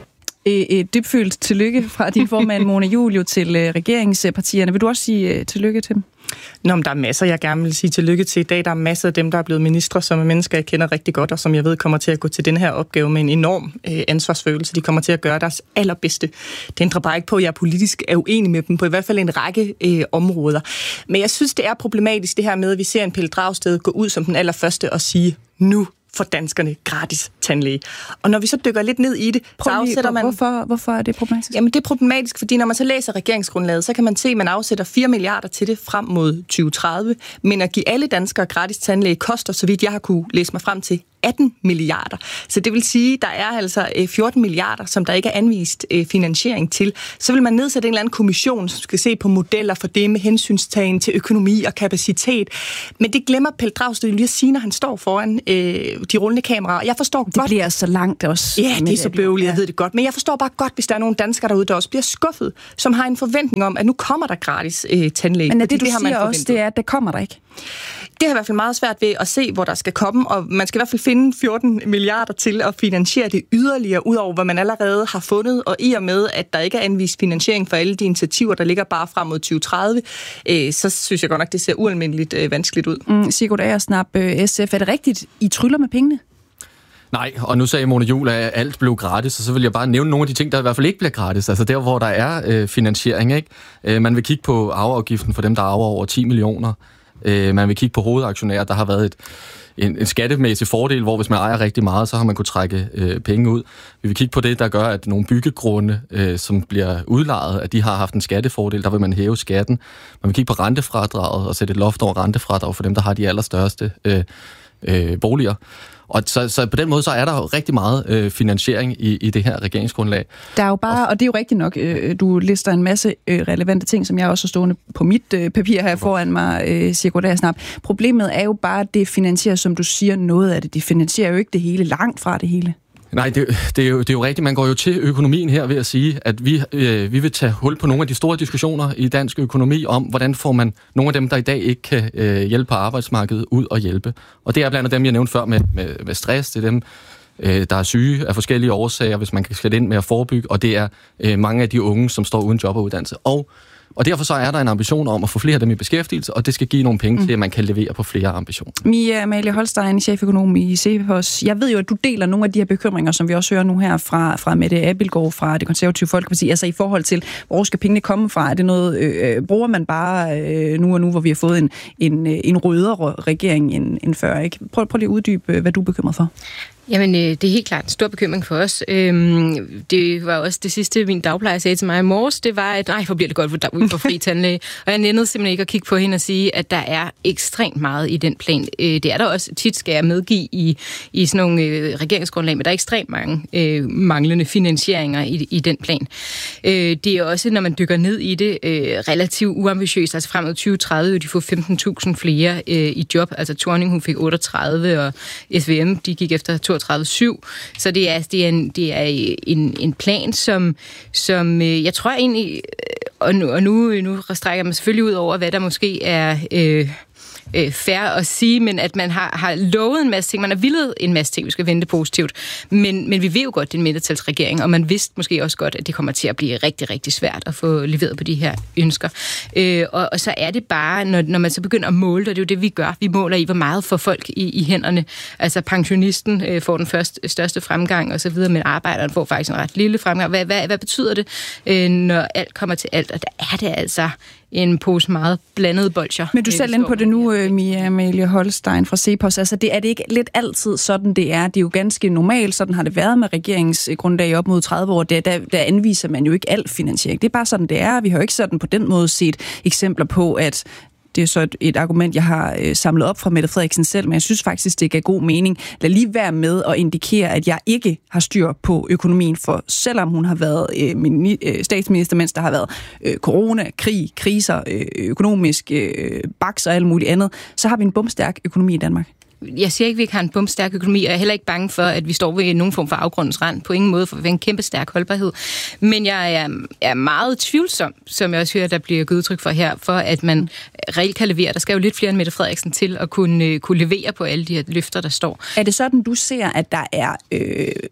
et dybfølt tillykke fra din formand, Mona Juul, til regeringspartierne. Vil du også sige tillykke til dem? Nå, men der er masser, jeg gerne vil sige tillykke til i dag. Der er masser af dem, der er blevet ministre, som er mennesker, jeg kender rigtig godt, og som jeg ved kommer til at gå til den her opgave med en enorm øh, ansvarsfølelse. De kommer til at gøre deres allerbedste. Det ændrer bare ikke på, at jeg politisk er uenig med dem på i hvert fald en række øh, områder. Men jeg synes, det er problematisk det her med, at vi ser en Pelle Dragsted gå ud som den allerførste og sige, nu for danskerne gratis tandlæge. Og når vi så dykker lidt ned i det, Prøv så afsætter man... Hvorfor, hvorfor er det problematisk? Jamen det er problematisk, fordi når man så læser regeringsgrundlaget, så kan man se, at man afsætter fire milliarder til det frem mod tyve tredive, men at give alle danskere gratis tandlæge koster, så vidt jeg har kunne læse mig frem til, atten milliarder. Så det vil sige, der er altså fjorten milliarder, som der ikke er anvist finansiering til. Så vil man nedsætte en eller anden kommission, som skal se på modeller for det med hensynstagen til økonomi og kapacitet. Men det glemmer Pelle Dragsted lige at sige, når han står foran øh, de rullende kameraer. Jeg forstår det godt... bliver så langt også. Ja, det er så bøvligt, jeg ved det godt. Men jeg forstår bare godt, hvis der er nogle danskere derude, der også bliver skuffet, som har en forventning om, at nu kommer der gratis øh, tandlæge. Men er det, du det siger også, det er, at det kommer der ikke? Det har i hvert fald meget svært ved at se, hvor der skal komme, og man skal i hvert fald finde fjorten milliarder til at finansiere det yderligere, ud over hvad man allerede har fundet, og i og med, at der ikke er anvist finansiering for alle de initiativer, der ligger bare frem mod tyve tredive, øh, så synes jeg godt nok, det ser ualmindeligt øh, vanskeligt ud. Mm, Sigurd Agersnap, øh, S F, er det rigtigt, I tryller med pengene? Nej, og nu sagde Mona Juul, at alt blev gratis, og så vil jeg bare nævne nogle af de ting, der i hvert fald ikke bliver gratis. Altså der, hvor der er øh, finansiering, ikke? Øh, man vil kigge på arveafgiften for dem, der arver over ti millioner. Øh, man vil kigge på hovedaktionærer, der har været et, en, en skattemæssig fordel, hvor hvis man ejer rigtig meget, så har man kunnet trække øh, penge ud. Vi vil kigge på det, der gør, at nogle byggegrunde, øh, som bliver udlejet, at de har haft en skattefordel, der vil man hæve skatten. Man vil kigge på rentefradraget og sætte et loft over rentefradrag for dem, der har de allerstørste øh, øh, boliger. Og så, så på den måde, så er der jo rigtig meget øh, finansiering i, i det her regeringsgrundlag. Der er jo bare, og det er jo rigtigt nok, øh, du lister en masse øh, relevante ting, som jeg også har stående på mit øh, papir her foran mig, øh, Sigurd Agersnap. Problemet er jo bare, at det finansierer, som du siger, noget af det. Det finansierer jo ikke det hele, langt fra det hele. Nej, det, det, er jo, det er jo rigtigt. Man går jo til økonomien her ved at sige, at vi, øh, vi vil tage hul på nogle af de store diskussioner i dansk økonomi om, hvordan får man nogle af dem, der i dag ikke kan øh, hjælpe på arbejdsmarkedet, ud og hjælpe. Og det er blandt dem, jeg nævnte før med, med, med stress. Det er dem, øh, der er syge af forskellige årsager, hvis man kan sætte ind med at forebygge. Og det er øh, mange af de unge, som står uden job og uddannelse. Og Og derfor så er der en ambition om at få flere af dem i beskæftigelse, og det skal give nogle penge mm. til, at man kan levere på flere ambitioner. Mia Amalie Holstein, cheføkonom i Cepos. Jeg ved jo, at du deler nogle af de her bekymringer, som vi også hører nu her fra, fra Mette Abildgaard fra Det Konservative Folkeparti. Altså i forhold til, hvor skal pengene komme fra? Er det noget, øh, bruger man bare øh, nu og nu, hvor vi har fået en, en, en rødere regering end, end før? Ikke? Prøv, prøv lige at uddybe, hvad du er bekymret for. Jamen, øh, det er helt klart en stor bekymring for os. Øhm, det var også det sidste, min dagplejer sagde til mig i morges, det var, at nej, hvor bliver det godt for, for fri tandlæge. Og jeg nændede simpelthen ikke at kigge på hende og sige, at der er ekstremt meget i den plan. Øh, det er der også tit, skal jeg medgive, i, i sådan nogle øh, regeringsgrundlag, men der er ekstremt mange øh, manglende finansieringer i, i den plan. Øh, det er også, når man dykker ned i det, øh, relativt uambitiøst. Altså frem mod tyve tredive vil de få femten tusind flere øh, i job. Altså Thorning, hun fik otteogtredive, og S V M, de gik efter toogtredive syv. Så det er, det er, en, det er en, en plan, som, som øh, jeg tror egentlig, og nu, og nu, nu strækker man selvfølgelig ud over, hvad der måske er øh, øh, fair at sige, men at man har, har lovet en masse ting, man har villet en masse ting, vi skal vente positivt. Men, men vi ved jo godt, det er en mindretalsregering, og man vidste måske også godt, at det kommer til at blive rigtig, rigtig svært at få leveret på de her ønsker. Øh, og, og så er det bare, når, når man så begynder at måle, og det er jo det, vi gør, vi måler i, hvor meget får folk i, i hænderne. Altså pensionisten øh, får den første, største fremgang, og så videre, men arbejderen får faktisk en ret lille fremgang. Hvad, hvad, hvad betyder det, øh, når alt kommer til alt? Og der er det altså en pose meget blandede bolcher. Men du selv inde på det nu, Mia Amalie Holstein fra Cepos. Altså, det er det ikke lidt altid sådan, det er. Det er jo ganske normalt. Sådan har det været med regeringsgrundlag op mod tredive år. Der, der, der anviser man jo ikke al finansiering. Det er bare sådan, det er. Vi har jo ikke sådan på den måde set eksempler på, at det er så et, et argument, jeg har øh, samlet op fra Mette Frederiksen selv, men jeg synes faktisk, det gav god mening. Lad lige være med at indikere, at jeg ikke har styr på økonomien, for selvom hun har været øh, mini, øh, statsminister, mens der har været øh, corona, krig, kriser, øh, økonomisk øh, baks og alt muligt andet, så har vi en bumstærk økonomi i Danmark. Jeg siger ikke, at vi ikke har en bumstærk økonomi, og jeg er heller ikke bange for, at vi står ved nogen form for afgrundens rand. På ingen måde, for vi har en kæmpe stærk holdbarhed. Men jeg er, er meget tvivlsom, som jeg også hører, der bliver givet udtryk for her, for at man reelt kan levere. Der skal jo lidt flere end Mette Frederiksen til at kunne, kunne levere på alle de her løfter, der står. Er det sådan, du ser, at der er Øh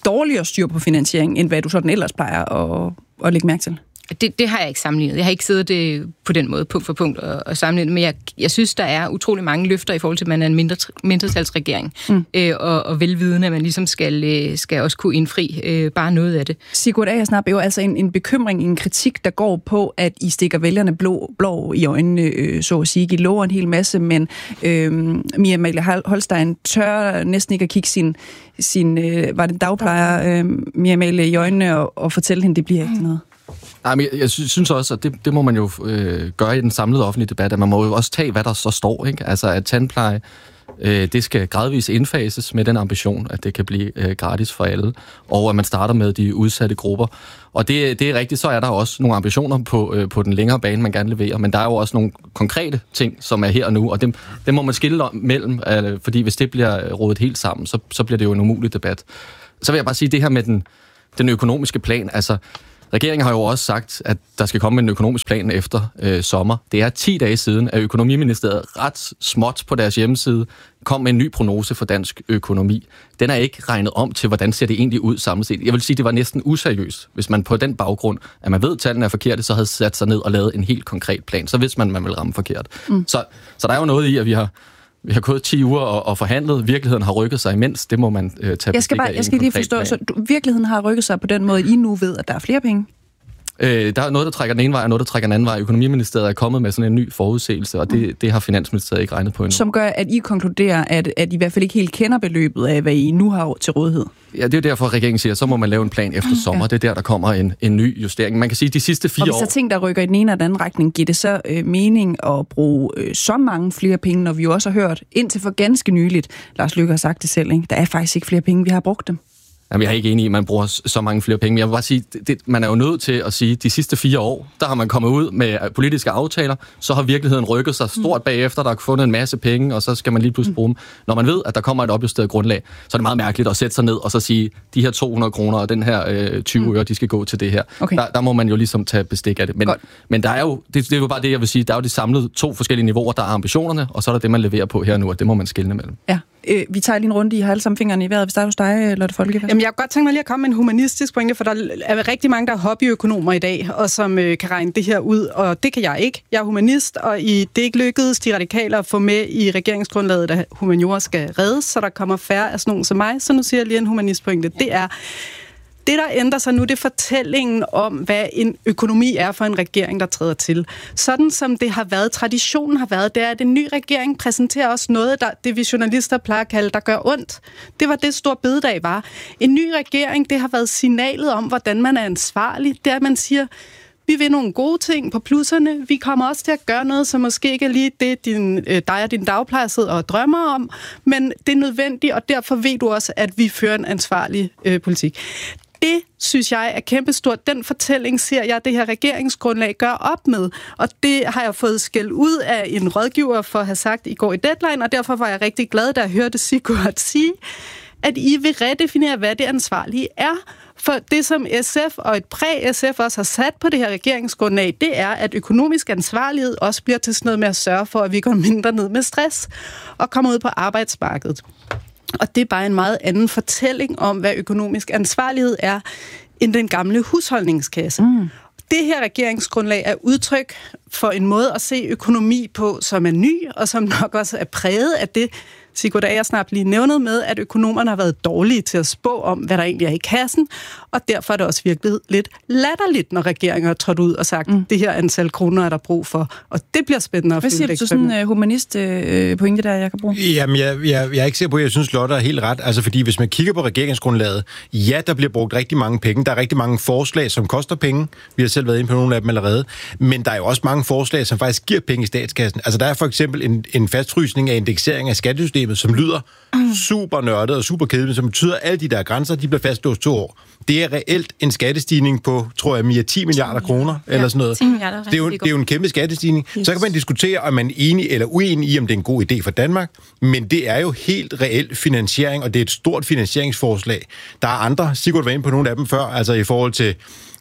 dårligere styr på finansiering, end hvad du sådan ellers plejer at, at lægge mærke til? Det, det har jeg ikke sammenlignet. Jeg har ikke siddet det på den måde, punkt for punkt, og, og sammenlignet, men jeg, jeg synes, der er utrolig mange løfter i forhold til, at man er en mindre, mindretalsregering, mm. øh, og, og velvidende, at man ligesom skal, skal også kunne indfri øh, bare noget af det. Sigurd Agersnap er jo altså en, en bekymring, en kritik, der går på, at I stikker vælgerne blå, blå i øjnene, øh, så at sige. I lover en hel masse, men øh, Mia Amalie Holstein tør næsten ikke at kigge sin, sin øh, var det dagplejer, øh, Mia Amalie i øjnene og, og fortælle hende, det bliver ikke noget. Nej, men jeg, jeg synes også, at det, det må man jo øh, gøre i den samlede offentlige debat, at man må jo også tage, hvad der så står, ikke? Altså, at tandpleje, øh, det skal gradvist indfases med den ambition, at det kan blive øh, gratis for alle, og at man starter med de udsatte grupper. Og det, det er rigtigt, så er der også nogle ambitioner på, øh, på den længere bane, man gerne leverer, men der er jo også nogle konkrete ting, som er her og nu, og dem, dem må man skille mellem, øh, fordi hvis det bliver rodet helt sammen, så, så bliver det jo en umulig debat. Så vil jeg bare sige, det her med den, den økonomiske plan, altså regeringen har jo også sagt, at der skal komme en økonomisk plan efter øh, sommer. Det er ti dage siden, at Økonomiministeriet ret småt på deres hjemmeside kom med en ny prognose for dansk økonomi. Den er ikke regnet om til, hvordan ser det egentlig ud samlet set. Jeg vil sige, det var næsten useriøst, hvis man på den baggrund, at man ved, at tallene er forkerte, så havde sat sig ned og lavet en helt konkret plan. Så vidste man, at man ville ramme forkert. Mm. Så, så der er jo noget i, at vi har... Vi har gået ti uger og, og forhandlet. Virkeligheden har rykket sig imens. Det må man øh, tage Jeg skal, bare, jeg skal lige forstå, plan. Så du, virkeligheden har rykket sig på den måde, I nu ved, at der er flere penge? Øh, der er noget, der trækker den ene vej, og noget, der trækker den anden vej. Økonomiministeriet er kommet med sådan en ny forudsigelse, og det, det har Finansministeriet ikke regnet på endnu. Som gør, at I konkluderer, at, at I i hvert fald ikke helt kender beløbet af, hvad I nu har til rådighed? Ja, det er derfor, at regeringen siger, at så må man lave en plan efter sommer. Ja. Det er der, der kommer en, en ny justering. Man kan sige, at de sidste fire år... Og hvis der er ting, der rykker i den ene eller den anden retning, giver det så øh, mening at bruge øh, så mange flere penge, når vi jo også har hørt, indtil for ganske nyligt, Lars Løkke har sagt det selv, ikke? Der er faktisk ikke flere penge, vi har brugt dem. Jamen, jeg er ikke enig i, at man bruger så mange flere penge. Men jeg vil bare sige, det, man er jo nødt til at sige, at de sidste fire år, der har man kommet ud med politiske aftaler, så har virkeligheden rykket sig stort bagefter, der er fundet en masse penge, og så skal man lige pludselig bruge dem. Når man ved, at der kommer et opjusteret grundlag, så er det meget mærkeligt at sætte sig ned og så sige, de her to hundrede kroner og den her øh, tyve øre, de skal gå til det her. Okay. Der, der må man jo ligesom tage bestik af det. Men, men der er jo, det, det er jo bare det, jeg vil sige, der er jo de samlede to forskellige niveauer, der er ambitionerne, og så er der det, man leverer på her nu, og det må man skelne mellem. Ja. Øh, vi tager lige en runde, I har alle sammen fingrene i vejret. Hvis der er hos dig, Lotte Folke. Jamen, jeg kunne godt tænke mig lige at komme med en humanistisk pointe, for der er rigtig mange, der er hobbyøkonomer i dag, og som øh, kan regne det her ud, og det kan jeg ikke. Jeg er humanist, og i, det er ikke lykkedes de radikale at få med i regeringsgrundlaget, at humaniora skal reddes, så der kommer færre af sådan nogen som mig. Så nu siger jeg lige en humanistpointe. Det er... Det, der ændrer sig nu, det er fortællingen om, hvad en økonomi er for en regering, der træder til. Sådan som det har været, traditionen har været, det er, at en ny regering præsenterer også noget, der, det vi journalister plejer at kalde, der gør ondt. Det var det, stor bededag var. En ny regering, det har været signalet om, hvordan man er ansvarlig. Det er, at man siger, vi vil nogle gode ting på plusserne. Vi kommer også til at gøre noget, som måske ikke er lige det, din, øh, dig og din dagplejer sidder og drømmer om, men det er nødvendigt, og derfor ved du også, at vi fører en ansvarlig øh, politik. Det, synes jeg, er kæmpestort. Den fortælling ser jeg, det her regeringsgrundlag gør op med. Og det har jeg fået skæld ud af en rådgiver for at have sagt i går i Deadline, og derfor var jeg rigtig glad, da jeg hørte Sigurd sige, at I vil redefinere, hvad det ansvarlige er. For det, som S F og et præg-S F også har sat på det her regeringsgrundlag, det er, at økonomisk ansvarlighed også bliver til sådan noget med at sørge for, at vi går mindre ned med stress og kommer ud på arbejdsmarkedet. Og det er bare en meget anden fortælling om, hvad økonomisk ansvarlighed er, end den gamle husholdningskasse. Mm. Det her regeringsgrundlag er udtryk for en måde at se økonomi på, som er ny, og som nok også er præget af det, Sigurd Agersnap lige nævnede med, at økonomerne har været dårlige til at spå om, hvad der egentlig er i kassen, og derfor er det også virkelig lidt latterligt, når regeringen har trådt ud og sagt, mm. det her antal kroner er der brug for, og det bliver spændende at følge. Hvad siger du til sådan en uh, humanist uh, pointe der, jeg kan bruge? Jamen, jeg, jeg, jeg er ikke sikker på, at jeg synes, Lotte er helt ret. Altså, fordi hvis man kigger på regeringsgrundlaget, ja, der bliver brugt rigtig mange penge. Der er rigtig mange forslag, som koster penge. Vi har selv været inde på nogle af dem allerede. Men der er jo også mange forslag, som faktisk giver penge i statskassen. Altså, der er for eksempel en, en fastfrysning af indeksering af skattesystemet, som lyder super nørdet og super kedeligt, som betyder, at alle de der grænser, de bliver fastlåst to år. Det er reelt en skattestigning på, tror jeg, mere ti milliarder kroner, ja, eller sådan noget. Det er, jo, det er jo en kæmpe skattestigning. Yes. Så kan man diskutere, om man er enig eller uenig i, om det er en god idé for Danmark, men det er jo helt reelt finansiering, og det er et stort finansieringsforslag. Der er andre, Sigurd var inde på nogle af dem før, altså i forhold til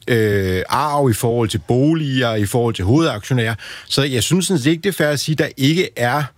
øh, arv, i forhold til boliger, i forhold til hovedaktionærer. Så jeg synes sådan set ikke, det er fair at sige, at der ikke er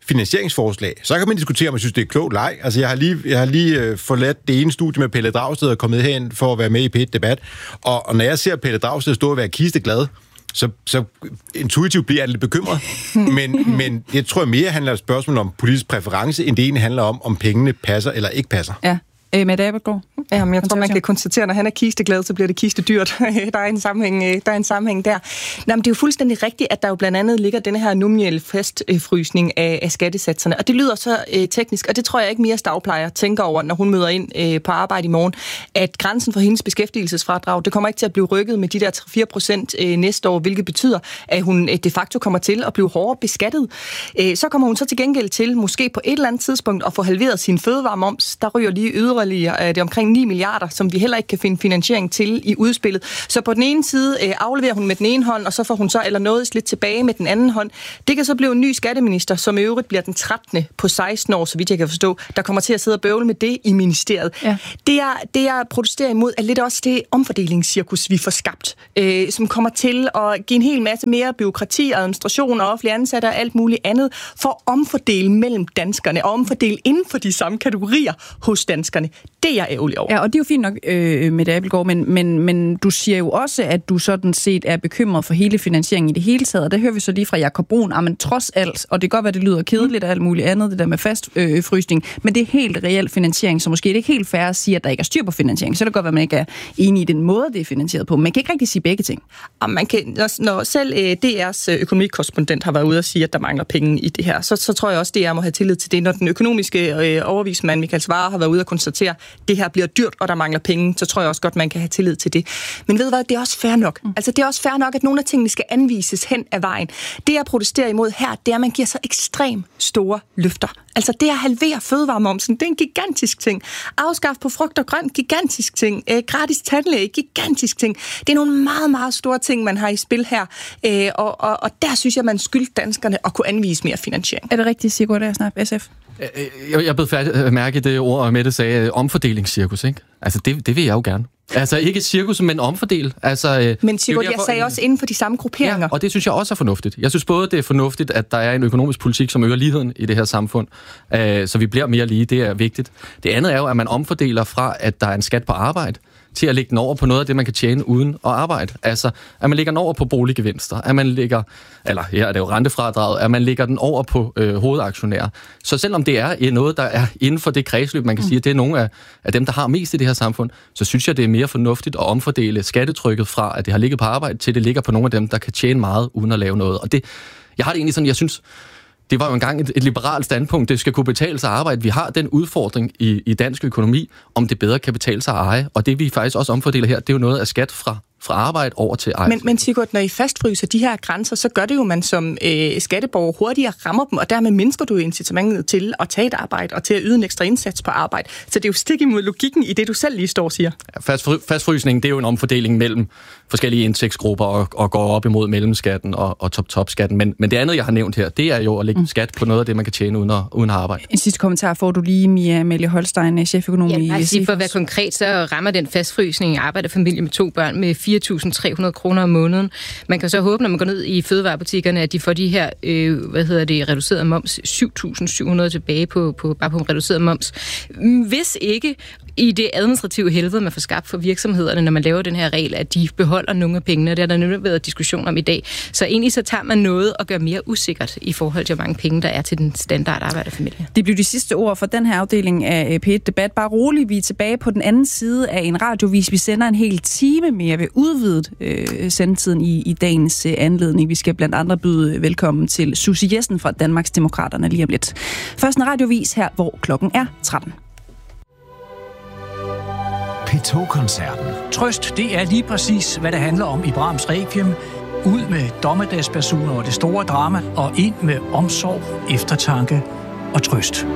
finansieringsforslag. Så kan man diskutere, om man synes, det er klogt leg. Altså, jeg har lige, jeg har lige øh, forladt det ene studie med Pelle Dragsted og kommet hen for at være med i P et-debat. Og, og når jeg ser Pelle Dragsted stå og være kisteglad, så, så intuitivt bliver jeg lidt bekymret. Men, men det tror jeg mere handler om spørgsmål om politisk præference, end det egentlig handler om, om pengene passer eller ikke passer. Ja. Med Abildgaard? Jamen, jeg tror, man kan konstatere, når han er kisteglad, så bliver det kistedyrt. der, er en sammenhæng, der er en sammenhæng der. Nå, men det er jo fuldstændig rigtigt, at der jo blandt andet ligger denne her nominelle fastfrysning af, af skattesatserne. Og det lyder så øh, teknisk, og det tror jeg ikke Mia Stagplejer tænker over, når hun møder ind øh, på arbejde i morgen, at grænsen for hendes beskæftigelsesfradrag, det kommer ikke til at blive rykket med de der tre til fire procent øh, næste år, hvilket betyder, at hun øh, de facto kommer til at blive hårdere beskattet. Øh, så kommer hun så til gengæld til, måske på et eller andet tidspunkt, at få halveret sin fødevaremoms. Der ryger lige yderligere det er omkring ni milliarder, som vi heller ikke kan finde finansiering til i udspillet. Så på den ene side øh, afleverer hun med den ene hånd, og så får hun så eller noget lidt tilbage med den anden hånd. Det kan så blive en ny skatteminister, som i øvrigt bliver den trettende på seksten år, så vidt jeg kan forstå, der kommer til at sidde og bøvle med det i ministeriet. Ja. Det, jeg, det, jeg protesterer imod, er lidt også det omfordelingscirkus, vi får skabt, øh, som kommer til at give en hel masse mere byråkrati, administration og offentlige ansatte og alt muligt andet, for at omfordele mellem danskerne, og omfordele inden for de samme kategorier hos danskerne. Det er jeg ærgerlig over. Ja, og det er jo fint nok øh, med Abildgaard, men, men, men du siger jo også, at du sådan set er bekymret for hele finansieringen i det hele taget, og det hører vi så lige fra Jakob Brun, men trods alt, og det kan godt være, det lyder kedeligt og alt muligt andet, det der med fastfrysning, øh, men det er helt reel finansiering, så måske er det ikke helt fair at sige, at der ikke er styr på finansiering, så det kan godt være, at man ikke er enig i den måde, det er finansieret på. Man kan ikke rigtig sige begge ting. Og man kan, når selv øh, D R's økonomikorrespondent har været ude og sige, at der mangler penge i det her, så, så tror jeg også, at D R må have tillid til det. Når den økonomiske øh, overvismand Michael Svarer har været ude og konstatere, at det her bliver dyrt, og der mangler penge, så tror jeg også godt, man kan have tillid til det. Men ved du hvad, det er også fair nok. Mm. Altså, det er også fair nok, at nogle af tingene skal anvises hen ad vejen. Det, jeg protesterer imod her, det er, at man giver så ekstremt store løfter. Altså, det at halvere fødevaremomsen, det er en gigantisk ting. Afskaf på frugt og grønt, gigantisk ting. Øh, gratis tandlæge, gigantisk ting. Det er nogle meget, meget store ting, man har i spil her. Øh, og, og, og der synes jeg, man skylder danskerne at kunne anvise mere finansiering. Er det rigtigt, Sigurd Agersnap, S F? Jeg, jeg blev færdig mærke det ord, og Mette sagde, omfordelingscirkus, ikke? Altså, det, det vil jeg jo gerne. Altså, ikke et cirkus, men omfordel. Altså, men Sigurd, jeg sagde også inden for de samme grupperinger. Ja, og det synes jeg også er fornuftigt. Jeg synes både, det er fornuftigt, at der er en økonomisk politik, som øger ligheden i det her samfund, øh, så vi bliver mere lige. Det er vigtigt. Det andet er jo, at man omfordeler fra, at der er en skat på arbejde, til at lægge den over på noget af det, man kan tjene uden at arbejde. Altså, at man lægger den over på boliggevinster, at man lægger, eller her er det jo rentefradraget, at man lægger den over på øh, hovedaktionærer. Så selvom det er noget, der er inden for det kredsløb, man kan mm. sige, at det er nogle af, af dem, der har mest i det her samfund, så synes jeg, det er mere fornuftigt at omfordele skattetrykket fra, at det har ligget på arbejde, til det ligger på nogle af dem, der kan tjene meget uden at lave noget. Og det, jeg har det egentlig sådan, jeg synes, det var jo engang et, et liberalt standpunkt. Det skal kunne betale sig at arbejde. Vi har den udfordring i, i dansk økonomi, om det bedre kan betale sig at eje. Og det, vi faktisk også omfordeler her, det er jo noget af skat fra, fra arbejde over til eje. Men, men Sigurd, når I fastfryser de her grænser, så gør det jo, man som øh, skatteborger hurtigere rammer dem, og dermed mindsker du incitamentet til at tage et arbejde og til at yde en ekstra indsats på arbejde. Så det er jo stik imod logikken i det, du selv lige står og siger. Ja, fastfry, fastfrysning, det er jo en omfordeling mellem forskellige indtægtsgrupper og, og går op imod mellemskatten og, og top-top-skatten. Men, men det andet, jeg har nævnt her, det er jo at lægge mm. skat på noget af det, man kan tjene uden at, uden at arbejde. En sidste kommentar får du lige, Mia Amalie Holstein, cheføkonom i ja, sige, for at være konkret, så rammer den fastfrysning i arbejderfamilie med to børn med fire tusind tre hundrede kroner om måneden. Man kan så håbe, når man går ned i fødevarebutikkerne, at de får de her, øh, hvad hedder det, reduceret moms, syv tusind syv hundrede tilbage på, på, bare på reduceret moms. Hvis ikke i det administrative helvede, man får skabt for virksomhederne, når man laver den her regel, at de beholder nogle af pengene, og det har der nemlig været diskussion om i dag. Så egentlig så tager man noget og gør mere usikkert i forhold til, hvor mange penge der er til den standard arbejderfamilie. Det blev de sidste ord for den her afdeling af P et-debat. Bare roligt, vi er tilbage på den anden side af en radiovis. Vi sender en hel time mere ved udvidet øh, sendetiden i, i dagens øh, anledning. Vi skal blandt andre byde velkommen til Susie Jessen fra Danmarks Demokraterne lige om lidt. Først en radiovis her, hvor klokken er tretten. P to-koncerten. Trøst, det er lige præcis, hvad det handler om i Brahms Requiem. Ud med dommedagsbasuner og det store drama, og ind med omsorg, eftertanke og trøst.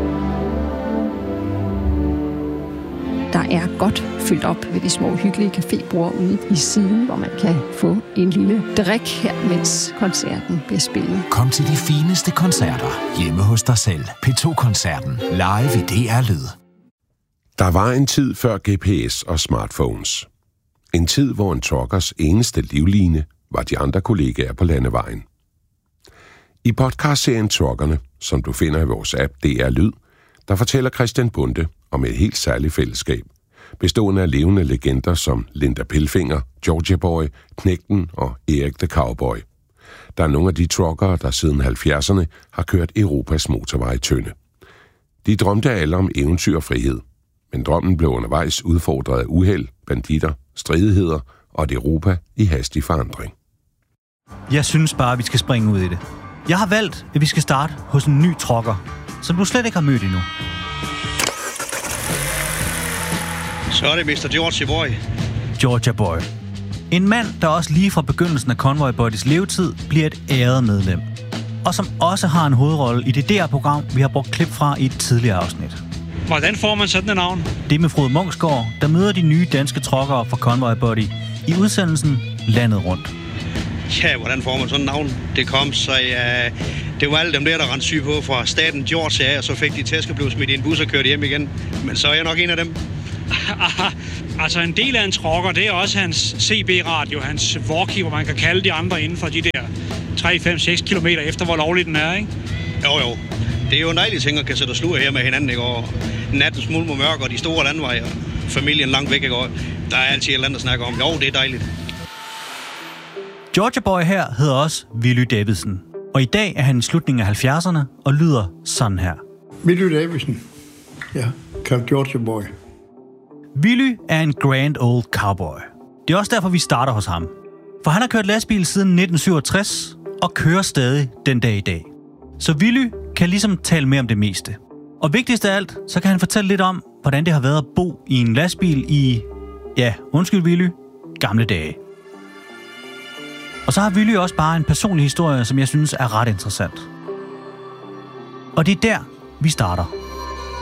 Der er godt fyldt op ved de små hyggelige cafébord ude i siden, hvor man kan få en lille drik her, mens koncerten bliver spillet. Kom til de fineste koncerter hjemme hos dig selv. P to-koncerten. Live i D R Lyd. Der var en tid før G P S og smartphones. En tid, hvor en truckers eneste livline var de andre kollegaer på landevejen. I podcastserien Truckerne, som du finder i vores app D R Lyd, der fortæller Christian Bonde om et helt særligt fællesskab, bestående af levende legender som Linda Pilfinger, Georgia Boy, Knægten og Erik the Cowboy. Der er nogle af de truckere, der siden halvfjerdserne har kørt Europas motorvej tynde. De drømte alle om eventyr og frihed, men drømmen blev undervejs udfordret af uheld, banditter, stridigheder og et Europa i hastig forandring. Jeg synes bare, at vi skal springe ud i det. Jeg har valgt, at vi skal starte hos en ny trucker, som du slet ikke har mødt endnu. Så er det mister Georgia Boy. Georgia Boy. En mand, der også lige fra begyndelsen af Convoy Buddies levetid bliver et æret medlem. Og som også har en hovedrolle i det D R-program, vi har brugt klip fra i et tidligere afsnit. Hvordan får man sådan et navn? Det er med Frode Munksgaard, der møder de nye danske truckere fra Convoy Buddy i udsendelsen Landet Rundt. Ja, hvordan får man sådan et navn? Det kom så, ja, det var alle dem der, der rendte syg på fra staten Georgia, og så fik de tæsk og blev smidt i en bus og kørte hjem igen. Men så er jeg nok en af dem. Altså en del af en trucker, det er også hans C B-radio, hans walkie, hvor man kan kalde de andre inden for de der tre, fem, seks kilometer efter, hvor lovligt den er, ikke? Jo, jo. Det er jo en dejlig ting at kan sætte og sluge her med hinanden, ikke? Og nattens mulm og mørk og de store landveje og familien langt væk, ikke? Og der er altid et eller andet at snakke om. Jo, det er dejligt. Georgia Boy her hedder også Willy Davidsen. Og i dag er han i slutningen af halvfjerdserne og lyder sådan her. Willy Davidsen. Ja, kaldt Georgia Boy. Willy er en grand old cowboy. Det er også derfor, vi starter hos ham. For han har kørt lastbil siden nitten syvogtres og kører stadig den dag i dag. Så Willy kan ligesom tale mere om det meste. Og vigtigst af alt, så kan han fortælle lidt om, hvordan det har været at bo i en lastbil i, ja, undskyld Willy, gamle dage. Og så har Willy også bare en personlig historie, som jeg synes er ret interessant. Og det er der, vi starter